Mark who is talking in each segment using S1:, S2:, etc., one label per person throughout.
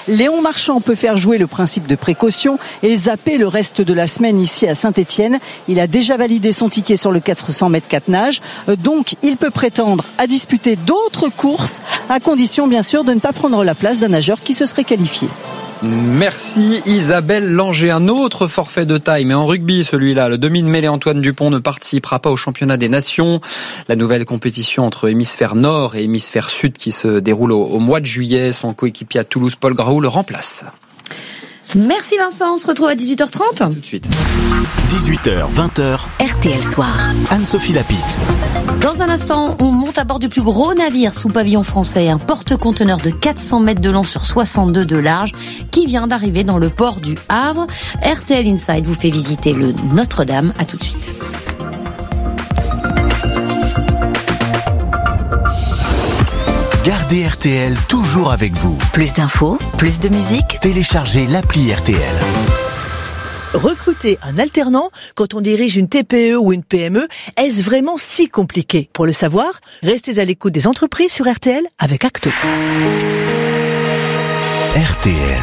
S1: Léon Marchand peut faire jouer le principe de précaution et zapper le reste de la semaine ici à Saint-Étienne. Il a déjà validé son ticket sur le 400 mètres 4 nages. Donc, il peut prétendre à disputer d'autres courses, à condition bien sûr de ne pas prendre la place d'un nageur qui se serait qualifié.
S2: Merci Isabelle Langer. Un autre forfait de taille, mais en rugby celui-là. Le demi de mêlée Antoine Dupont ne participera pas au championnat des nations. La nouvelle compétition entre hémisphère nord et hémisphère sud qui se déroule au mois de juillet. Son coéquipier à Toulouse, Paul Graou, le remplace.
S3: Merci Vincent, on se retrouve à 18h30.
S2: Tout de suite.
S4: 18h, 20h,
S3: RTL Soir.
S4: Anne-Sophie Lapix.
S3: Dans un instant, on monte à bord du plus gros navire sous pavillon français, un porte-conteneur de 400 mètres de long sur 62 de large, qui vient d'arriver dans le port du Havre. RTL Inside vous fait visiter le Notre-Dame. À tout de suite.
S4: Gardez RTL toujours avec vous.
S3: Plus d'infos, plus de musique.
S4: Téléchargez l'appli RTL.
S5: Recruter un alternant quand on dirige une TPE ou une PME, est-ce vraiment si compliqué? Pour le savoir, restez à l'écoute des entreprises sur RTL avec Acto.
S4: RTL.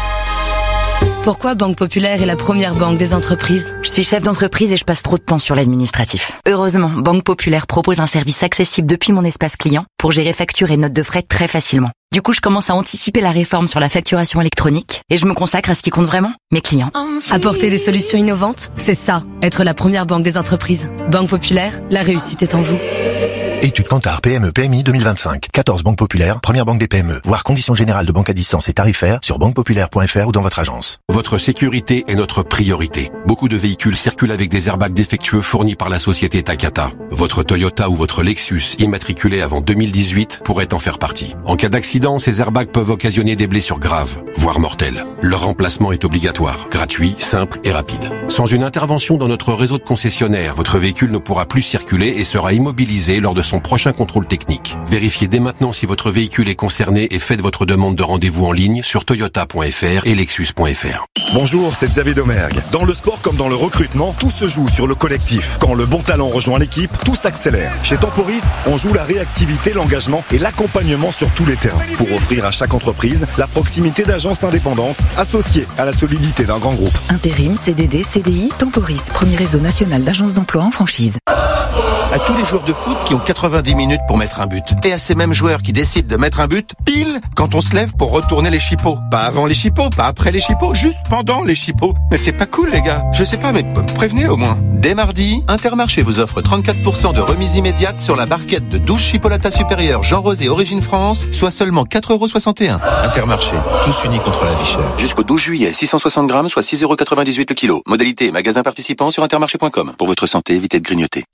S6: Pourquoi Banque Populaire est la première banque des entreprises?
S7: Je suis chef d'entreprise et je passe trop de temps sur l'administratif. Heureusement, Banque Populaire propose un service accessible depuis mon espace client pour gérer factures et notes de frais très facilement. Du coup, je commence à anticiper la réforme sur la facturation électronique et je me consacre à ce qui compte vraiment, mes clients.
S6: Apporter des solutions innovantes, c'est ça, être la première banque des entreprises. Banque Populaire, la réussite est en vous.
S4: Étude Kantar PME PMI 2025. 14 banques populaires, première banque des PME. Voir conditions générales de banque à distance et tarifaires sur banquepopulaire.fr ou dans votre agence.
S8: Votre sécurité est notre priorité. Beaucoup de véhicules circulent avec des airbags défectueux fournis par la société Takata. Votre Toyota ou votre Lexus immatriculé avant 2018 pourrait en faire partie. En cas d'accident, ces airbags peuvent occasionner des blessures graves, voire mortelles. Leur remplacement est obligatoire, gratuit, simple et rapide. Sans une intervention dans notre réseau de concessionnaires, votre véhicule ne pourra plus circuler et sera immobilisé lors de son prochain contrôle technique. Vérifiez dès maintenant si votre véhicule est concerné et faites votre demande de rendez-vous en ligne sur toyota.fr et lexus.fr.
S9: Bonjour, c'est Xavier Domergue. Dans le sport comme dans le recrutement, tout se joue sur le collectif. Quand le bon talent rejoint l'équipe, tout s'accélère. Chez Temporis, on joue la réactivité, l'engagement et l'accompagnement sur tous les terrains pour offrir à chaque entreprise la proximité d'agences indépendantes associées à la solidité d'un grand groupe.
S10: Intérim, CDD, CDI, Temporis, premier réseau national d'agences d'emploi en franchise.
S11: À tous les joueurs de foot qui ont 90 minutes pour mettre un but. Et à ces mêmes joueurs qui décident de mettre un but pile quand on se lève pour retourner les chipots. Pas avant les chipots, pas après les chipots, juste pendant les chipots. Mais c'est pas cool les gars. Je sais pas, mais prévenez au moins. Dès mardi, Intermarché vous offre 34% de remise immédiate sur la barquette de 12 chipolatas supérieures Jean Rosé Origine France, soit seulement 4,61 €. Intermarché, tous unis contre la vie chère. Jusqu'au 12 juillet, 660 grammes, soit 6,98 € le kilo. Modalité et magasin participant sur intermarché.com. Pour votre santé, évitez de grignoter.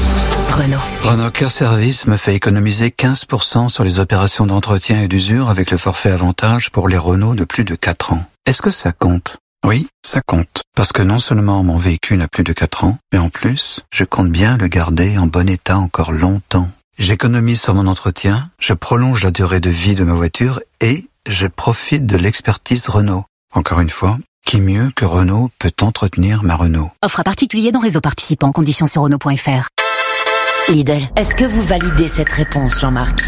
S12: Renault Care Service me fait économiser 15% sur les opérations d'entretien et d'usure avec le forfait avantage pour les Renault de plus de 4 ans. Est-ce que ça compte? Oui, ça compte. Parce que non seulement mon véhicule a plus de 4 ans, mais en plus, je compte bien le garder en bon état encore longtemps. J'économise sur mon entretien, je prolonge la durée de vie de ma voiture et je profite de l'expertise Renault. Encore une fois, qui mieux que Renault peut entretenir ma Renault?
S13: Offre à particulier dans réseau participant, conditions sur Renault.fr.
S3: Lidl, est-ce que vous validez cette réponse, Jean-Marc?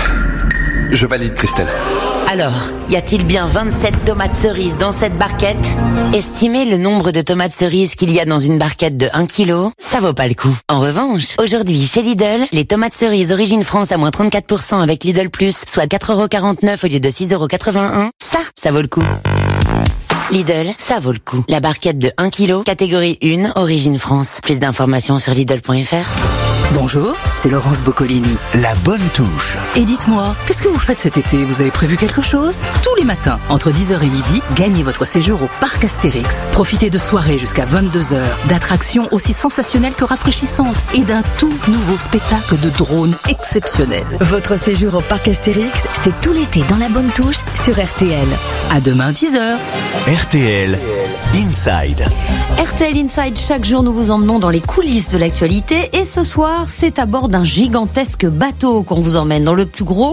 S11: Je valide, Christelle.
S3: Alors, y a-t-il bien 27 tomates cerises dans cette barquette? Estimez le nombre de tomates cerises qu'il y a dans une barquette de 1 kg, ça vaut pas le coup. En revanche, aujourd'hui, chez Lidl, les tomates cerises Origine France à moins 34% avec Lidl Plus, soit 4,49 € au lieu de 6,81 €, ça vaut le coup. Lidl, ça vaut le coup. La barquette de 1 kg, catégorie 1, Origine France. Plus d'informations sur Lidl.fr.
S10: Bonjour, c'est Laurence Boccolini.
S4: La bonne touche.
S10: Et dites-moi, qu'est-ce que vous faites cet été? Vous avez prévu quelque chose? Tous les matins, entre 10h et midi, gagnez votre séjour au Parc Astérix. Profitez de soirées jusqu'à 22h, d'attractions aussi sensationnelles que rafraîchissantes et d'un tout nouveau spectacle de drones exceptionnel.
S5: Votre séjour au Parc Astérix, c'est tout l'été dans la bonne touche sur RTL.
S10: À demain 10h.
S4: RTL Inside.
S3: RTL Inside, chaque jour nous vous emmenons dans les coulisses de l'actualité et ce soir c'est à bord d'un gigantesque bateau qu'on vous emmène dans le plus gros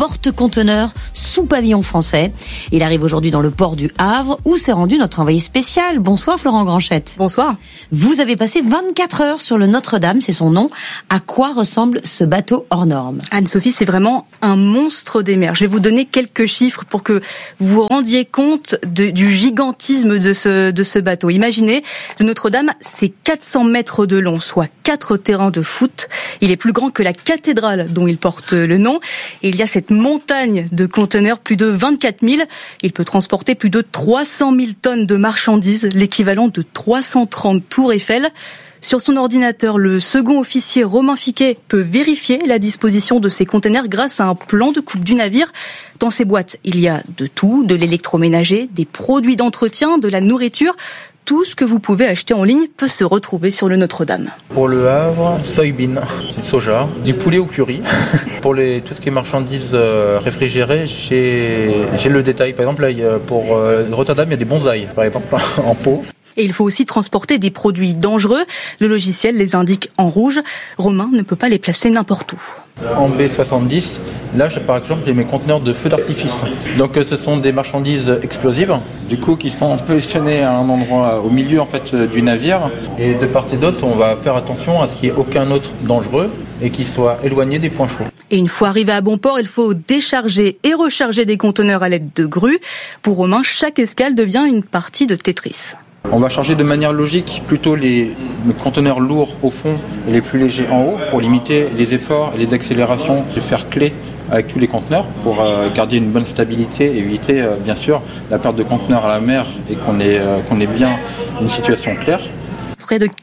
S14: porte-conteneurs sous pavillon français. Il arrive aujourd'hui dans le port du Havre où s'est rendu notre envoyé spécial. Bonsoir Florent Granchette.
S15: Bonsoir.
S14: Vous avez passé 24 heures sur le Notre-Dame, c'est son nom. À quoi ressemble ce bateau hors norme?
S15: Anne-Sophie, c'est vraiment un monstre des mers. Je vais vous donner quelques chiffres pour que vous vous rendiez compte du gigantisme de ce bateau. Imaginez, le Notre-Dame, c'est 400 mètres de long, soit 4 terrains de foot. Il est plus grand que la cathédrale dont il porte le nom. Et il y a cette montagne de conteneurs, plus de 24 000. Il peut transporter plus de 300 000 tonnes de marchandises, l'équivalent de 330 tours Eiffel. Sur son ordinateur, le second officier Romain Fiquet peut vérifier la disposition de ces conteneurs grâce à un plan de coupe du navire. Dans ces boîtes, il y a de tout, de l'électroménager, des produits d'entretien, de la nourriture. Tout ce que vous pouvez acheter en ligne peut se retrouver sur le Notre-Dame.
S16: Pour le Havre, soybean, du soja, du poulet au curry. Pour tout ce qui est marchandises réfrigérées, j'ai le détail. Par exemple, là, pour Rotterdam, il y a des bonsaïs, par exemple, en pot.
S15: Et il faut aussi transporter des produits dangereux. Le logiciel les indique en rouge. Romain ne peut pas les placer n'importe où.
S16: En B70, là, par exemple, j'ai mes conteneurs de feux d'artifice. Donc, ce sont des marchandises explosives, du coup, qui sont positionnées à un endroit au milieu, en fait, du navire. Et de part et d'autre, on va faire attention à ce qu'il n'y ait aucun autre dangereux et qui soit éloigné des points chauds.
S15: Et une fois arrivé à bon port, il faut décharger et recharger des conteneurs à l'aide de grues. Pour Romain, chaque escale devient une partie de Tetris.
S16: On va charger de manière logique plutôt les conteneurs lourds au fond et les plus légers en haut pour limiter les efforts et les accélérations de fer clé avec tous les conteneurs pour garder une bonne stabilité et éviter bien sûr la perte de conteneurs à la mer et qu'on ait bien une situation claire.
S15: Près de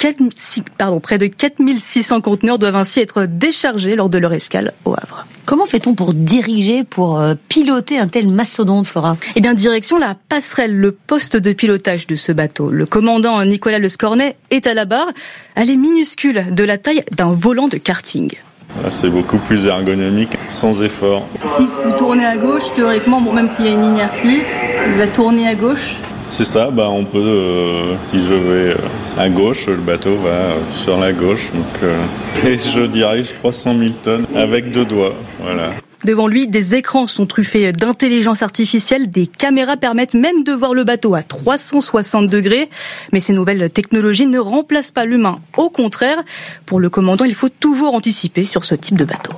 S15: 4600 conteneurs doivent ainsi être déchargés lors de leur escale au Havre.
S14: Comment fait-on pour diriger, pour piloter un tel mastodonte, Flora?
S15: Eh bien, direction la passerelle, le poste de pilotage de ce bateau. Le commandant Nicolas Le Scornet est à la barre. Elle est minuscule, de la taille d'un volant de karting.
S17: C'est beaucoup plus ergonomique, sans effort.
S15: Si vous tournez à gauche, théoriquement, même s'il y a une inertie, il va tourner à gauche.
S17: C'est ça, on peut, si je vais à gauche, le bateau va sur la gauche. Donc, et je dirige 300 000 tonnes avec 2 doigts, voilà.
S15: Devant lui, des écrans sont truffés d'intelligence artificielle, des caméras permettent même de voir le bateau à 360 degrés. Mais ces nouvelles technologies ne remplacent pas l'humain. Au contraire, pour le commandant, il faut toujours anticiper sur ce type de bateau.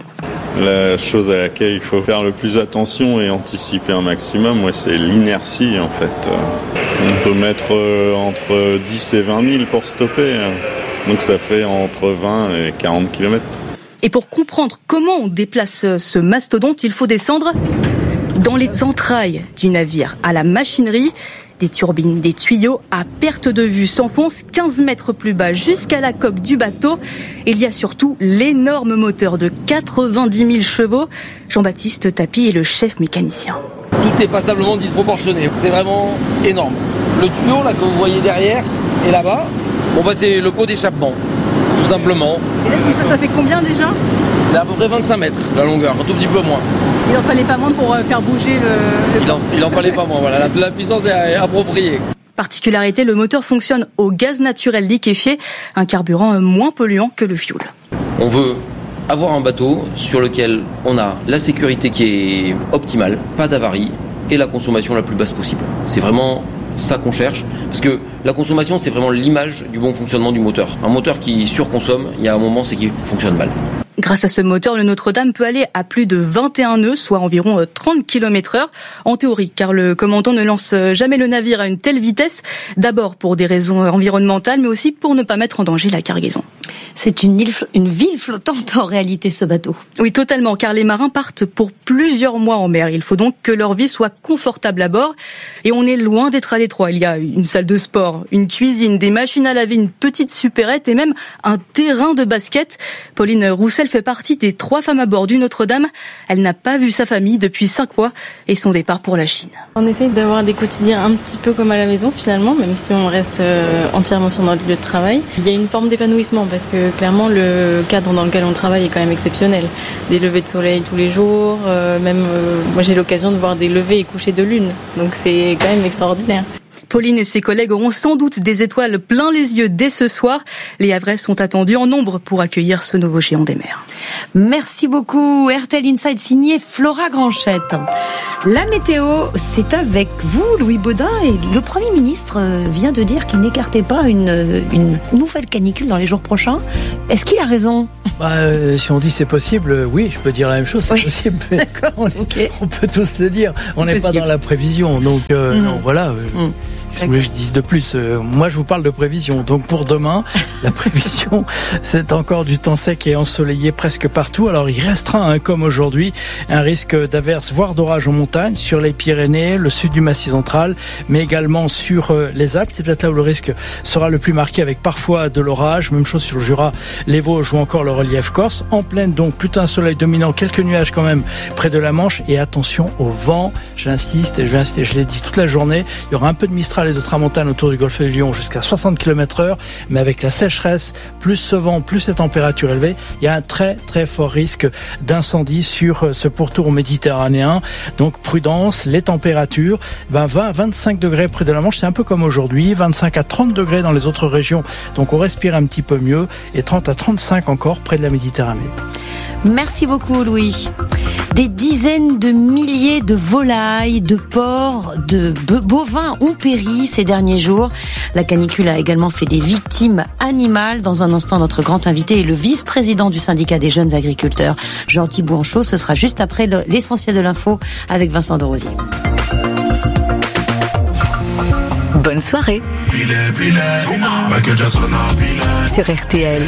S17: La chose à laquelle il faut faire le plus attention et anticiper un maximum, c'est l'inertie en fait. On peut mettre entre 10 et 20 000 pour stopper, donc ça fait entre 20 et 40 km.
S15: Et pour comprendre comment on déplace ce mastodonte, il faut descendre dans les entrailles du navire, à la machinerie. Des turbines, des tuyaux à perte de vue s'enfoncent 15 mètres plus bas jusqu'à la coque du bateau. Il y a surtout l'énorme moteur de 90 000 chevaux. Jean-Baptiste Tapie est le chef mécanicien.
S18: Tout est passablement disproportionné. C'est vraiment énorme. Le tuyau là que vous voyez derrière et là-bas, c'est le pot d'échappement, tout simplement.
S15: Et là, tout ça fait combien déjà ?
S18: Il a à peu près 25 mètres la longueur, un tout petit peu moins.
S15: Il en fallait pas moins pour faire bouger le...
S18: Il en fallait pas moins, voilà. La puissance est appropriée.
S15: Particularité, le moteur fonctionne au gaz naturel liquéfié, un carburant moins polluant que le fioul.
S18: On veut avoir un bateau sur lequel on a la sécurité qui est optimale, pas d'avarie et la consommation la plus basse possible. C'est vraiment ça qu'on cherche, parce que la consommation, c'est vraiment l'image du bon fonctionnement du moteur. Un moteur qui surconsomme, il y a un moment, c'est qu'il fonctionne mal.
S15: Grâce à ce moteur, le Notre-Dame peut aller à plus de 21 nœuds, soit environ 30 km/h. En théorie, car le commandant ne lance jamais le navire à une telle vitesse, d'abord pour des raisons environnementales, mais aussi pour ne pas mettre en danger la cargaison.
S14: C'est une ville flottante en réalité, ce bateau.
S15: Oui, totalement, car les marins partent pour plusieurs mois en mer. Il faut donc que leur vie soit confortable à bord. Et on est loin d'être à l'étroit. Il y a une salle de sport, une cuisine, des machines à laver, une petite supérette et même un terrain de basket. Pauline Roussel fait partie des 3 femmes à bord du Notre-Dame. Elle n'a pas vu sa famille depuis 5 mois et son départ pour la Chine.
S19: On essaye d'avoir des quotidiens un petit peu comme à la maison finalement, même si on reste entièrement sur notre lieu de travail. Il y a une forme d'épanouissement parce que clairement le cadre dans lequel on travaille est quand même exceptionnel. Des levées de soleil tous les jours, moi j'ai l'occasion de voir des levées et couchers de lune, donc c'est quand même extraordinaire.
S15: Pauline et ses collègues auront sans doute des étoiles plein les yeux dès ce soir. Les Havrais sont attendus en nombre pour accueillir ce nouveau géant des mers.
S14: Merci beaucoup. RTL Inside signé Flora Granchette. La météo, c'est avec vous, Louis Baudin, et le Premier ministre vient de dire qu'il n'écartait pas une nouvelle canicule dans les jours prochains. Est-ce qu'il a raison ?
S20: Si on dit c'est possible, oui, je peux dire la même chose, c'est possible. On peut tous le dire. On n'est pas dans la prévision, donc non, voilà. Si vous voulez que je dise de plus, moi je vous parle de prévision. Donc pour demain, la prévision, c'est encore du temps sec et ensoleillé presque partout. Alors il restera, comme aujourd'hui, un risque d'averse, voire d'orage en montagne, sur les Pyrénées, le sud du Massif central, mais également sur les Alpes. C'est peut-être là où le risque sera le plus marqué, avec parfois de l'orage. Même chose sur le Jura, les Vosges ou encore le relief corse. En plaine, donc plutôt un soleil dominant, quelques nuages quand même près de la Manche. Et attention au vent, j'insiste et je vais insister, je l'ai dit toute la journée, il y aura un peu de Mistral et de tramontane autour du golfe de Lion jusqu'à 60 km/h, mais avec la sécheresse, plus ce vent, plus les températures élevées, il y a un très très fort risque d'incendie sur ce pourtour méditerranéen. Donc prudence, les températures, 20 à 25 degrés près de la Manche, c'est un peu comme aujourd'hui, 25 à 30 degrés dans les autres régions, donc on respire un petit peu mieux, et 30 à 35 encore près de la Méditerranée.
S14: Merci beaucoup, Louis. Des dizaines de milliers de volailles, de porcs, de bovins ont péri ces derniers jours. La canicule a également fait des victimes animales. Dans un instant, notre grand invité est le vice-président du syndicat des jeunes agriculteurs, Jean-Thierry Bouanchot. Ce sera juste après l'essentiel de l'info avec Vincent de Rosier.
S21: Bonne soirée sur RTL.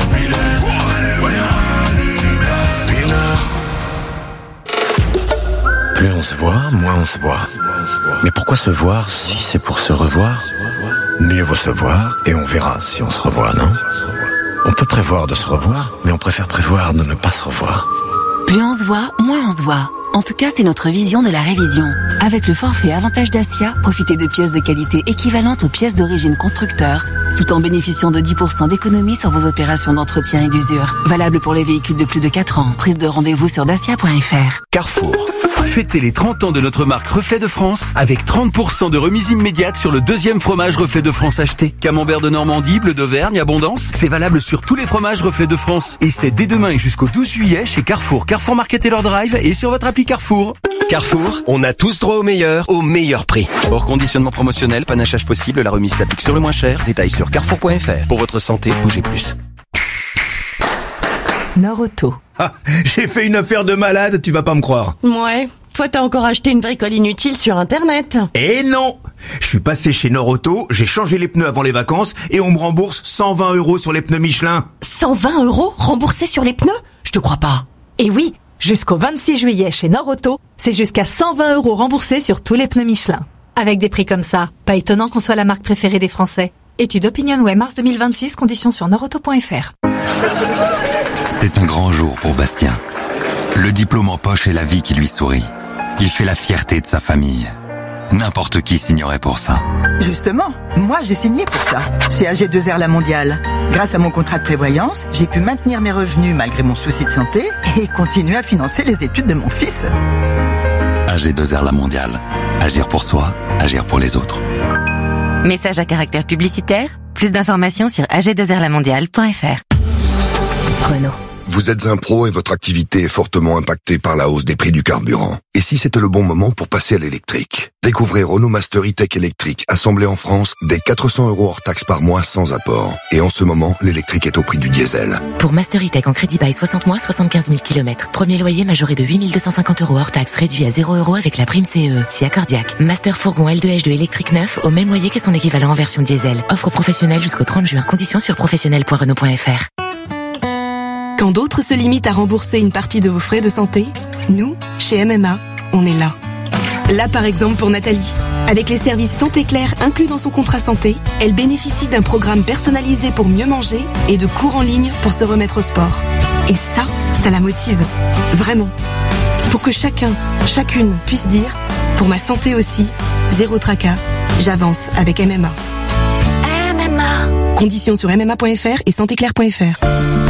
S22: Plus on se voit, moins on se voit. Mais pourquoi se voir si c'est pour se revoir ? Mieux vaut se voir et on verra si on se revoit, non ? On peut prévoir de se revoir, mais on préfère prévoir de ne pas se revoir.
S21: Plus on se voit, moins on se voit. En tout cas, c'est notre vision de la révision. Avec le forfait Avantage Dacia, profitez de pièces de qualité équivalentes aux pièces d'origine constructeur, tout en bénéficiant de 10% d'économie sur vos opérations d'entretien et d'usure. Valable pour les véhicules de plus de 4 ans. Prise de rendez-vous sur dacia.fr.
S23: Carrefour. Fêtez les 30 ans de notre marque Reflet de France avec 30% de remise immédiate sur le deuxième fromage Reflet de France acheté. Camembert de Normandie, bleu d'Auvergne, Abondance. C'est valable sur tous les fromages Reflet de France. Et c'est dès demain et jusqu'au 12 juillet chez Carrefour, Carrefour Market et leur drive et sur votre appli Carrefour.
S24: Carrefour, on a tous droit au meilleur prix. Hors conditionnement promotionnel, panachage possible, la remise s'applique sur le moins cher. Détails sur carrefour.fr. Pour votre santé, bougez plus.
S21: Norauto.
S25: Ah, j'ai fait une affaire de malade, tu vas pas me croire.
S26: Ouais, toi t'as encore acheté une bricole inutile sur Internet.
S25: Eh non, je suis passé chez Norauto, j'ai changé les pneus avant les vacances et on me rembourse 120 € sur les pneus Michelin.
S21: 120 € remboursés sur les pneus ? Je te crois pas. Et oui, jusqu'au 26 juillet chez Norauto, c'est jusqu'à 120 € remboursés sur tous les pneus Michelin. Avec des prix comme ça, pas étonnant qu'on soit la marque préférée des Français. Étude Opinionway mars 2026, conditions sur norauto.fr.
S27: C'est un grand jour pour Bastien. Le diplôme en poche et la vie qui lui sourit. Il fait la fierté de sa famille. N'importe qui signerait pour ça.
S28: Justement, moi j'ai signé pour ça, chez AG2R La Mondiale. Grâce à mon contrat de prévoyance, j'ai pu maintenir mes revenus malgré mon souci de santé et continuer à financer les études de mon fils.
S27: AG2R La Mondiale. Agir pour soi, agir pour les autres.
S3: Message à caractère publicitaire. Plus d'informations sur ag2rlamondiale.fr.
S21: Renault.
S29: Vous êtes un pro et votre activité est fortement impactée par la hausse des prix du carburant. Et si c'était le bon moment pour passer à l'électrique ? Découvrez Renault Master E-Tech électrique, assemblé en France, dès 400 € hors taxe par mois sans apport. Et en ce moment, l'électrique est au prix du diesel.
S3: Pour Master E-Tech en crédit bail 60 mois, 75 000 km. Premier loyer majoré de 8 250 € hors taxe, réduit à 0 € avec la prime CE. Si accordiaque. Master fourgon L2H2 électrique neuf, au même loyer que son équivalent en version diesel. Offre professionnelle jusqu'au 30 juin. Conditions sur professionnel.renault.fr.
S6: Quand d'autres se limitent à rembourser une partie de vos frais de santé, nous, chez MMA, on est là. Là, par exemple, pour Nathalie. Avec les services Santé Claire inclus dans son contrat santé, elle bénéficie d'un programme personnalisé pour mieux manger et de cours en ligne pour se remettre au sport. Et ça la motive. Vraiment. Pour que chacun, chacune puisse dire, pour ma santé aussi, zéro tracas, j'avance avec MMA. MMA. Conditions sur MMA.fr et santéclaire.fr.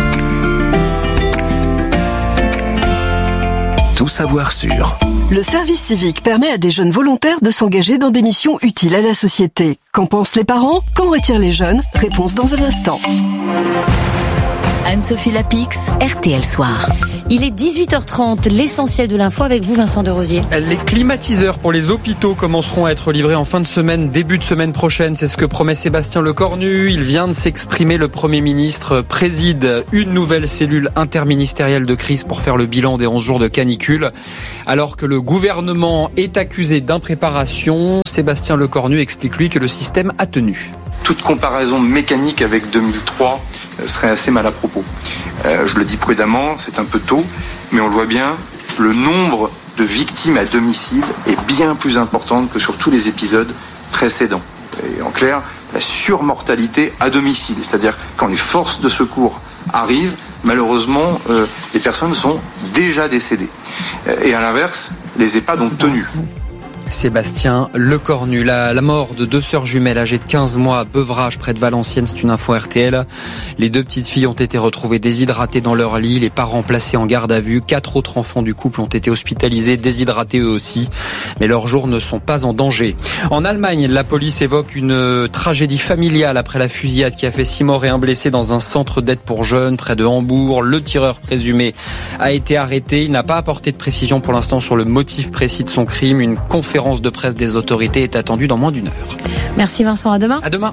S21: Tout savoir sur.
S30: Le service civique permet à des jeunes volontaires de s'engager dans des missions utiles à la société. Qu'en pensent les parents ? Qu'en retirent les jeunes ? Réponse dans un instant.
S21: Anne-Sophie Lapix, RTL Soir.
S14: Il est 18h30, l'essentiel de l'info avec vous Vincent de Rosier.
S1: Les climatiseurs pour les hôpitaux commenceront à être livrés en fin de semaine, début de semaine prochaine. C'est ce que promet Sébastien Lecornu. Il vient de s'exprimer. Le Premier ministre préside une nouvelle cellule interministérielle de crise pour faire le bilan des 11 jours de canicule. Alors que le gouvernement est accusé d'impréparation, Sébastien Lecornu explique lui que le système a tenu.
S2: Toute comparaison mécanique avec 2003 serait assez mal à propos. Je le dis prudemment, c'est un peu tôt, mais on le voit bien, le nombre de victimes à domicile est bien plus important que sur tous les épisodes précédents. Et en clair, la surmortalité à domicile, c'est-à-dire quand les forces de secours arrivent, malheureusement, les personnes sont déjà décédées. Et à l'inverse, les EHPAD ont tenu.
S1: Sébastien Lecornu. La mort de 2 sœurs jumelles âgées de 15 mois à Beuvrages, près de Valenciennes, c'est une info RTL. Les 2 petites filles ont été retrouvées déshydratées dans leur lit, les parents placés en garde à vue. 4 autres enfants du couple ont été hospitalisés, déshydratés eux aussi. Mais leurs jours ne sont pas en danger. En Allemagne, la police évoque une tragédie familiale après la fusillade qui a fait 6 morts et 1 blessé dans un centre d'aide pour jeunes près de Hambourg. Le tireur présumé a été arrêté. Il n'a pas apporté de précision pour l'instant sur le motif précis de son crime. Une conférence de presse des autorités est attendue dans moins d'1 heure.
S14: Merci Vincent, à demain.
S1: À demain.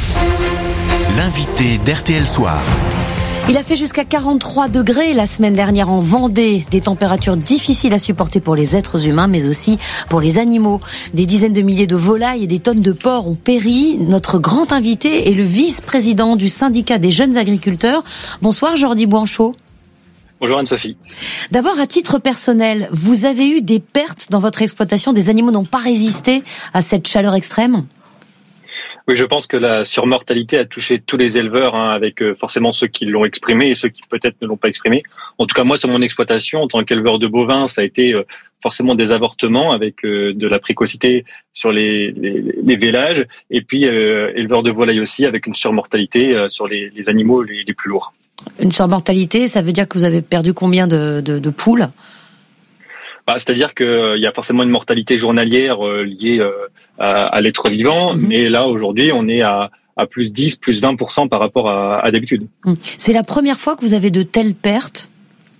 S5: L'invité d'RTL Soir.
S14: Il a fait jusqu'à 43 degrés la semaine dernière en Vendée. Des températures difficiles à supporter pour les êtres humains, mais aussi pour les animaux. Des dizaines de milliers de volailles et des tonnes de porcs ont péri. Notre grand invité est le vice-président du syndicat des jeunes agriculteurs. Bonsoir Jordi Bouanchot.
S7: Bonjour Anne-Sophie.
S14: D'abord, à titre personnel, vous avez eu des pertes dans votre exploitation? Des animaux n'ont pas résisté à cette chaleur extrême?
S7: Oui, je pense que la surmortalité a touché tous les éleveurs, avec forcément ceux qui l'ont exprimé et ceux qui peut-être ne l'ont pas exprimé. En tout cas, moi, sur mon exploitation, en tant qu'éleveur de bovins, ça a été forcément des avortements avec de la précocité sur les vélages, et puis éleveur de volailles aussi avec une surmortalité sur les animaux les plus lourds.
S14: Une surmortalité, ça veut dire que vous avez perdu combien de poules?
S7: C'est-à-dire qu'il y a forcément une mortalité journalière liée à l'être vivant, mais là aujourd'hui on est à plus 10, plus 20% par rapport à d'habitude.
S14: C'est la première fois que vous avez de telles pertes?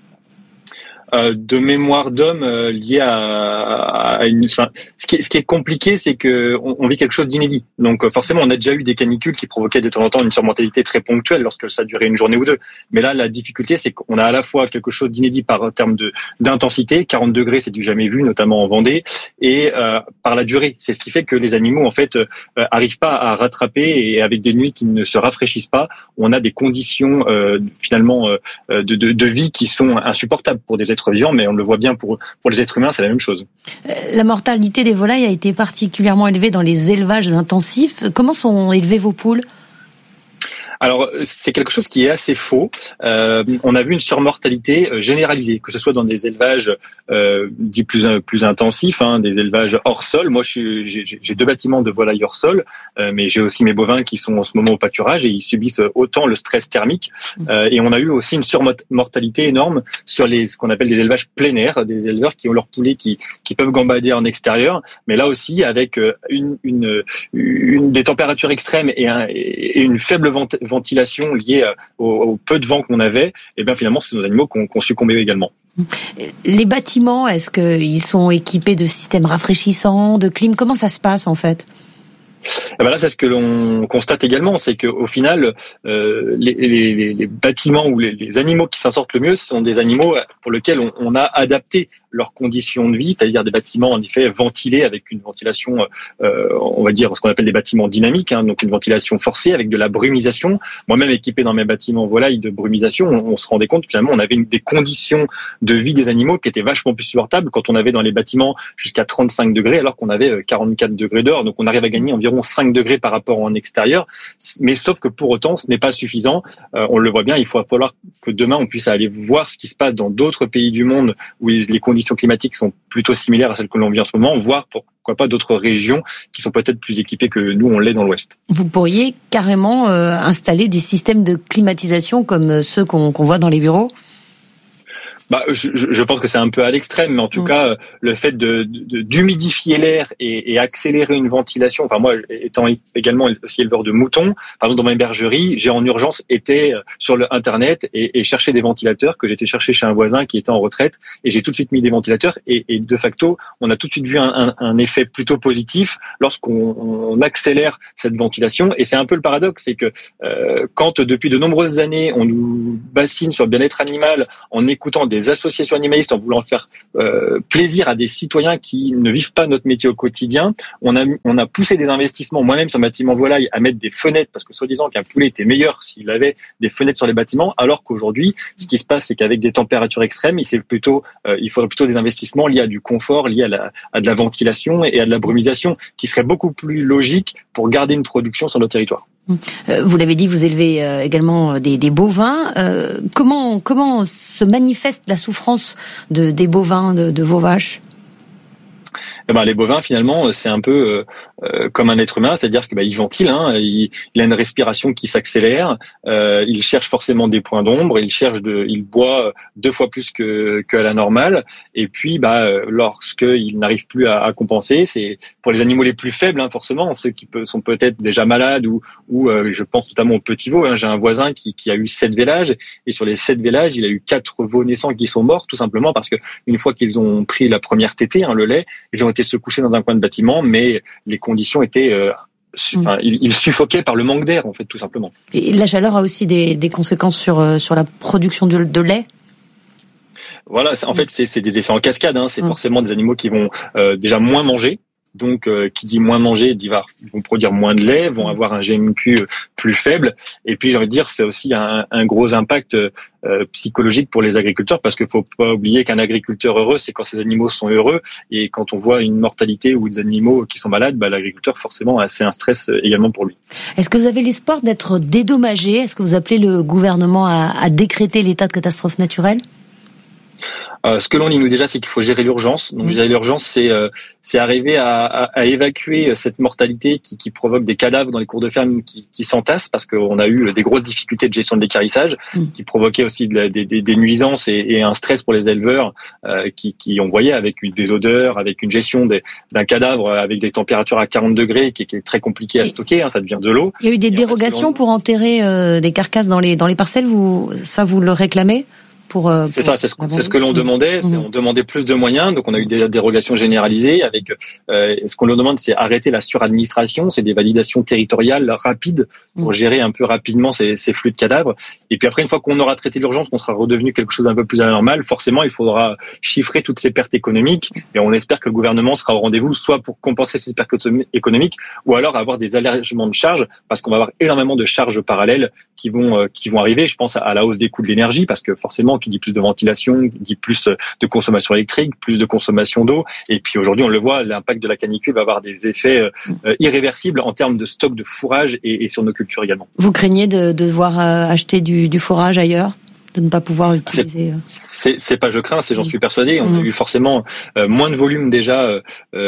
S7: De mémoire d'homme liée à une. Enfin, ce qui est compliqué, c'est que on vit quelque chose d'inédit. Donc forcément, on a déjà eu des canicules qui provoquaient de temps en temps une surmortalité très ponctuelle lorsque ça durait une journée ou deux. Mais là, la difficulté, c'est qu'on a à la fois quelque chose d'inédit par terme d'intensité, 40 degrés, c'est du jamais vu, notamment en Vendée, et par la durée. C'est ce qui fait que les animaux, en fait, arrivent pas à rattraper, et avec des nuits qui ne se rafraîchissent pas, on a des conditions finalement de vie qui sont insupportables pour des êtres vivants, mais on le voit bien pour les êtres humains, c'est la même chose.
S14: La mortalité des volailles a été particulièrement élevée dans les élevages intensifs. Comment sont élevées vos poules ?
S7: Alors, c'est quelque chose qui est assez faux. On a vu une surmortalité généralisée, que ce soit dans des élevages dits plus intensifs, des élevages hors sol. Moi, j'ai 2 bâtiments de volailles hors sol, mais j'ai aussi mes bovins qui sont en ce moment au pâturage et ils subissent autant le stress thermique. Et on a eu aussi une surmortalité énorme sur ce qu'on appelle des élevages plein air, des éleveurs qui ont leurs poulets qui peuvent gambader en extérieur, mais là aussi avec des températures extrêmes et une faible ventilation liée au peu de vent qu'on avait, et bien finalement c'est nos animaux qui ont succombé également.
S14: Les bâtiments, est-ce qu'ils sont équipés de systèmes rafraîchissants, de clim? Comment ça se passe en fait?
S7: Là, c'est ce que l'on constate également, c'est qu'au final, les bâtiments ou les animaux qui s'en sortent le mieux, ce sont des animaux pour lesquels on a adapté leurs conditions de vie, c'est-à-dire des bâtiments en effet ventilés avec une ventilation, on va dire ce qu'on appelle des bâtiments dynamiques, donc une ventilation forcée avec de la brumisation. Moi-même équipé dans mes bâtiments volailles de brumisation, on se rendait compte finalement on avait des conditions de vie des animaux qui étaient vachement plus supportables quand on avait dans les bâtiments jusqu'à 35 degrés alors qu'on avait 44 degrés dehors. Donc on arrive à gagner environ 5 degrés par rapport en extérieur, mais sauf que pour autant ce n'est pas suffisant. On le voit bien, il faut falloir que demain on puisse aller voir ce qui se passe dans d'autres pays du monde où les conditions climatiques sont plutôt similaires à celles que l'on vit en ce moment, voire pourquoi pas d'autres régions qui sont peut-être plus équipées que nous on l'est dans l'Ouest.
S14: Vous pourriez carrément installer des systèmes de climatisation comme ceux qu'on voit dans les bureaux?
S7: Je pense que c'est un peu à l'extrême, mais en tout cas, le fait d'humidifier l'air et accélérer une ventilation. Enfin, moi, étant également aussi éleveur de moutons, par exemple, dans ma bergerie, j'ai en urgence été sur le Internet et cherché des ventilateurs que j'étais chercher chez un voisin qui était en retraite, et j'ai tout de suite mis des ventilateurs et de facto, on a tout de suite vu un effet plutôt positif lorsqu'on accélère cette ventilation. Et c'est un peu le paradoxe, c'est que quand depuis de nombreuses années, on nous bassine sur le bien-être animal en écoutant des associations animalistes, en voulant faire plaisir à des citoyens qui ne vivent pas notre métier au quotidien. On a poussé des investissements, moi-même sur le bâtiment volaille, à mettre des fenêtres, parce que soi-disant qu'un poulet était meilleur s'il avait des fenêtres sur les bâtiments, alors qu'aujourd'hui, ce qui se passe, c'est qu'avec des températures extrêmes, il faudrait plutôt des investissements liés à du confort, liés à de la ventilation et à de la brumisation, qui serait beaucoup plus logique pour garder une production sur notre territoire.
S14: Vous l'avez dit, vous élevez également des bovins. Comment se manifeste la souffrance des bovins, de vos vaches ?
S7: Les bovins, finalement, c'est un peu comme un être humain, c'est-à-dire que il ventile, il a une respiration qui s'accélère, il cherche forcément des points d'ombre, il boit 2 fois plus que à la normale, et puis lorsqu'il n'arrive plus à compenser, c'est pour les animaux les plus faibles, forcément, ceux qui sont peut-être déjà malades ou je pense notamment aux petits veaux. J'ai un voisin qui a eu 7 vélages, et sur les 7 vélages, il a eu 4 veaux naissants qui sont morts, tout simplement parce que une fois qu'ils ont pris la première tétée, le lait, ils ont été se coucher dans un coin de bâtiment, mais les conditions étaient ils suffoquaient par le manque d'air, en fait, tout simplement.
S14: Et la chaleur a aussi des conséquences sur la production de lait.
S7: Voilà, en fait, c'est des effets en cascade. C'est forcément des animaux qui vont déjà moins manger. Donc, qui dit moins manger, ils vont produire moins de lait, vont avoir un GMQ plus faible. Et puis, j'ai envie de dire, c'est aussi un gros impact psychologique pour les agriculteurs, parce qu'il faut pas oublier qu'un agriculteur heureux, c'est quand ses animaux sont heureux. Et quand on voit une mortalité ou des animaux qui sont malades, l'agriculteur, forcément, c'est un stress également pour lui.
S14: Est-ce que vous avez l'espoir d'être dédommagé ? Est-ce que vous appelez le gouvernement à décréter l'état de catastrophe naturelle ?
S7: Ce que l'on dit nous déjà, c'est qu'il faut gérer l'urgence. Donc gérer l'urgence, c'est arriver à évacuer cette mortalité qui provoque des cadavres dans les cours de ferme qui s'entassent, parce qu'on a eu des grosses difficultés de gestion de l'équarrissage qui provoquaient aussi des nuisances et un stress pour les éleveurs qui on voyait avec des odeurs, avec une gestion d'un cadavre avec des températures à 40 degrés qui est très compliqué à stocker. Ça devient de l'eau.
S14: Il y a eu des dérogations pour enterrer des carcasses dans les parcelles. Vous le réclamez ?
S7: C'est ce que l'on demandait. On demandait plus de moyens, donc on a eu des dérogations généralisées. Avec ce qu'on leur demande, c'est arrêter la suradministration, c'est des validations territoriales rapides pour gérer un peu rapidement ces flux de cadavres. Et puis après, une fois qu'on aura traité l'urgence, qu'on sera redevenu quelque chose un peu plus anormal, forcément, il faudra chiffrer toutes ces pertes économiques. Et on espère que le gouvernement sera au rendez-vous, soit pour compenser ces pertes économiques, ou alors avoir des allégements de charges, parce qu'on va avoir énormément de charges parallèles qui vont arriver. Je pense à la hausse des coûts de l'énergie, parce que forcément, qui dit plus de ventilation, dit plus de consommation électrique, plus de consommation d'eau. Et puis aujourd'hui, on le voit, l'impact de la canicule va avoir des effets irréversibles en termes de stock de fourrage et sur nos cultures également.
S14: Vous craignez de devoir acheter du fourrage ailleurs ? De ne pas pouvoir utiliser.
S7: C'est pas je crains, c'est j'en suis persuadé. On a eu forcément moins de volume déjà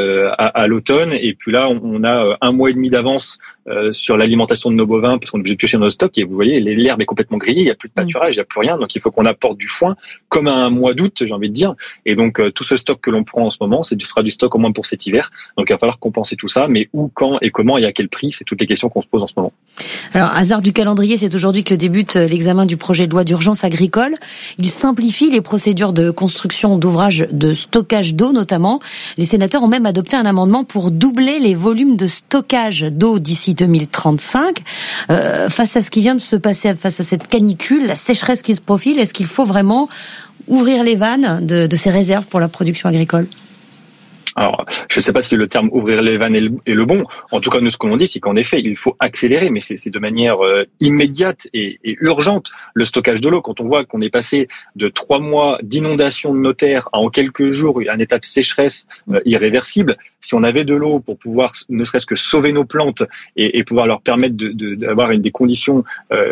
S7: à l'automne, et puis là on a 1 mois et demi d'avance sur l'alimentation de nos bovins, parce qu'on est obligé de piocher dans nos stocks. Et vous voyez, l'herbe est complètement grillée, il y a plus de pâturage, il y a plus rien, donc il faut qu'on apporte du foin comme à un mois d'août, j'ai envie de dire. Et donc tout ce stock que l'on prend en ce moment, sera du stock au moins pour cet hiver. Donc il va falloir compenser tout ça, mais où, quand et comment et à quel prix, c'est toutes les questions qu'on se pose en ce moment.
S14: Alors, hasard du calendrier, c'est aujourd'hui que débute l'examen du projet de loi d'urgence agricole. Il simplifie les procédures de construction d'ouvrages de stockage d'eau notamment. Les sénateurs ont même adopté un amendement pour doubler les volumes de stockage d'eau d'ici 2035. Face à ce qui vient de se passer, face à cette canicule, la sécheresse qui se profile, est-ce qu'il faut vraiment ouvrir les vannes de ces réserves pour la production agricole ?
S7: Alors, je ne sais pas si le terme ouvrir les vannes est le bon. En tout cas, nous, ce que l'on dit, c'est qu'en effet, il faut accélérer, mais c'est de manière immédiate et urgente le stockage de l'eau. Quand on voit qu'on est passé de 3 mois d'inondation de nos terres à en quelques jours un état de sécheresse irréversible, si on avait de l'eau pour pouvoir ne serait-ce que sauver nos plantes et pouvoir leur permettre d'avoir des conditions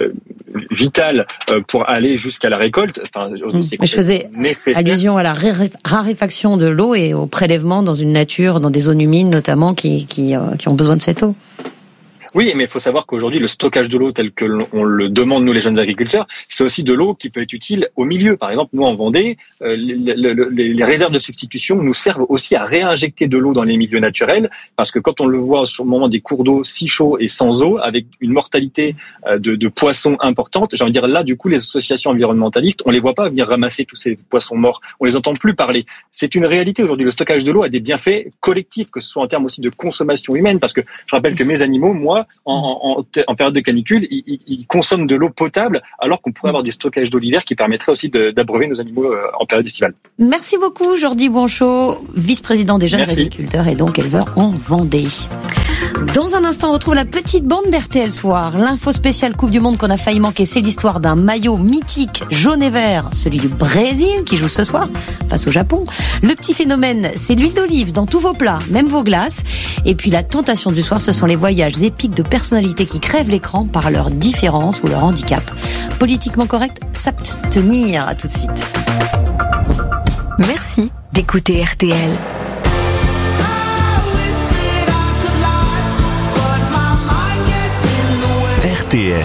S7: vitales pour aller jusqu'à la récolte, c'est
S14: je faisais
S7: nécessaire.
S14: Allusion à la raréfaction de l'eau et au prélèvement dans une nature, dans des zones humides notamment, qui ont besoin de cette eau.
S7: Oui, mais il faut savoir qu'aujourd'hui, le stockage de l'eau tel que on le demande, nous, les jeunes agriculteurs, c'est aussi de l'eau qui peut être utile au milieu. Par exemple, nous, en Vendée, les réserves de substitution nous servent aussi à réinjecter de l'eau dans les milieux naturels, parce que quand on le voit sur le moment des cours d'eau si chauds et sans eau, avec une mortalité de poissons importante, j'ai envie de dire, là, du coup, les associations environnementalistes, on les voit pas venir ramasser tous ces poissons morts, on les entend plus parler. C'est une réalité aujourd'hui. Le stockage de l'eau a des bienfaits collectifs, que ce soit en termes aussi de consommation humaine, parce que je rappelle que mes animaux, moi, en période de canicule, ils consomment de l'eau potable, alors qu'on pourrait avoir des stockages d'eau l'hiver qui permettraient aussi d'abreuver nos animaux en période estivale.
S14: Merci beaucoup, Jordi Bouanchot, vice-président des jeunes agriculteurs et donc éleveur en Vendée. Dans un instant, on retrouve la petite bande d'RTL Soir. L'info spéciale Coupe du Monde qu'on a failli manquer, c'est l'histoire d'un maillot mythique jaune et vert, celui du Brésil qui joue ce soir face au Japon. Le petit phénomène, c'est l'huile d'olive dans tous vos plats, même vos glaces. Et puis la tentation du soir, ce sont les voyages épiques de personnalités qui crèvent l'écran par leur différence ou leur handicap. Politiquement correct, s'abstenir. À tout de suite.
S21: Merci d'écouter RTL.
S4: RTL,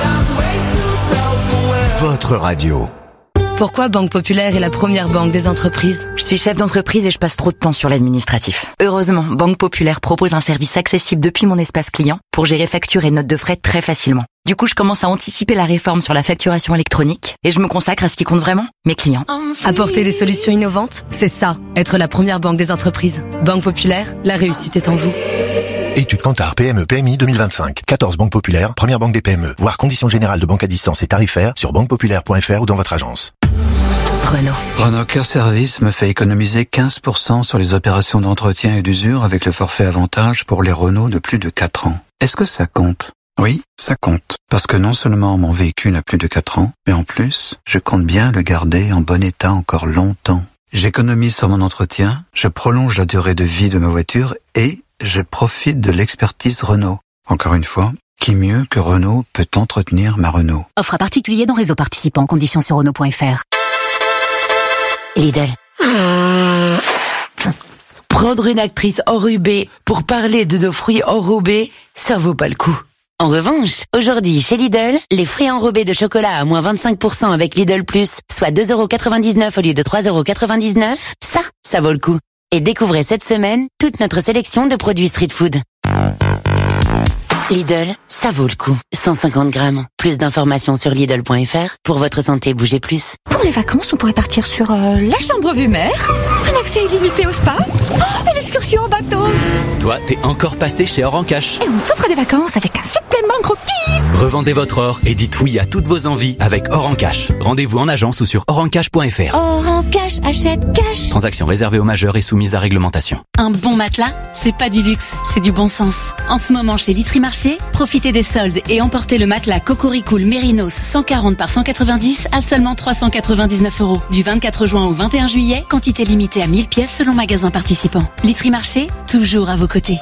S4: votre radio.
S5: Pourquoi Banque Populaire est la première banque des entreprises ?
S8: Je suis chef d'entreprise et je passe trop de temps sur l'administratif. Heureusement, Banque Populaire propose un service accessible depuis mon espace client pour gérer factures et notes de frais très facilement. Du coup, je commence à anticiper la réforme sur la facturation électronique et je me consacre à ce qui compte vraiment, mes clients.
S5: Apporter des solutions innovantes, c'est ça, être la première banque des entreprises. Banque Populaire, la réussite est en vous.
S4: Étude Kantar PME PMI 2025. 14 banques populaires, première banque des PME. Voir conditions générales de banque à distance et tarifaires sur banquepopulaire.fr ou dans votre agence.
S9: Renault Care Service me fait économiser 15% sur les opérations d'entretien et d'usure avec le forfait avantage pour les Renault de plus de 4 ans. Est-ce que ça compte ? Oui, ça compte. Parce que non seulement mon véhicule a plus de 4 ans, mais en plus, je compte bien le garder en bon état encore longtemps. J'économise sur mon entretien, je prolonge la durée de vie de ma voiture et je profite de l'expertise Renault. Encore une fois, qui mieux que Renault peut entretenir ma Renault ?
S21: Offre à particulier dans réseau participant, conditions sur Renault.fr.
S3: Lidl. Prendre une actrice enrubée pour parler de nos fruits enrobés, ça vaut pas le coup. En revanche, aujourd'hui, chez Lidl, les fruits enrobés de chocolat à moins 25% avec Lidl Plus, soit 2,99€ au lieu de 3,99€, ça vaut le coup. Et découvrez cette semaine toute notre sélection de produits street food. Lidl, ça vaut le coup. 150 grammes. Plus d'informations sur Lidl.fr. Pour votre santé, bougez plus.
S21: Pour les vacances, on pourrait partir sur la chambre vue mer, un accès illimité au spa, et l'excursion en bateau.
S10: Toi, t'es encore passé chez Or en Cash.
S21: Et on s'offre des vacances avec un supplément gros kiff.
S10: Revendez votre or et dites oui à toutes vos envies avec Or en Cash. Rendez-vous en agence ou sur orencash.fr.
S21: Or en Cash, achète cash.
S10: Transaction réservée aux majeurs et soumise à réglementation.
S11: Un bon matelas, c'est pas du luxe, c'est du bon sens. En ce moment, chez Litry Marché, profitez des soldes et emportez le matelas Cocoricool Mérinos 140 par 190 à seulement 399€. Du 24 juin au 21 juillet, quantité limitée à 1000 pièces selon magasin participant. Litry Marché, toujours à vos côtés.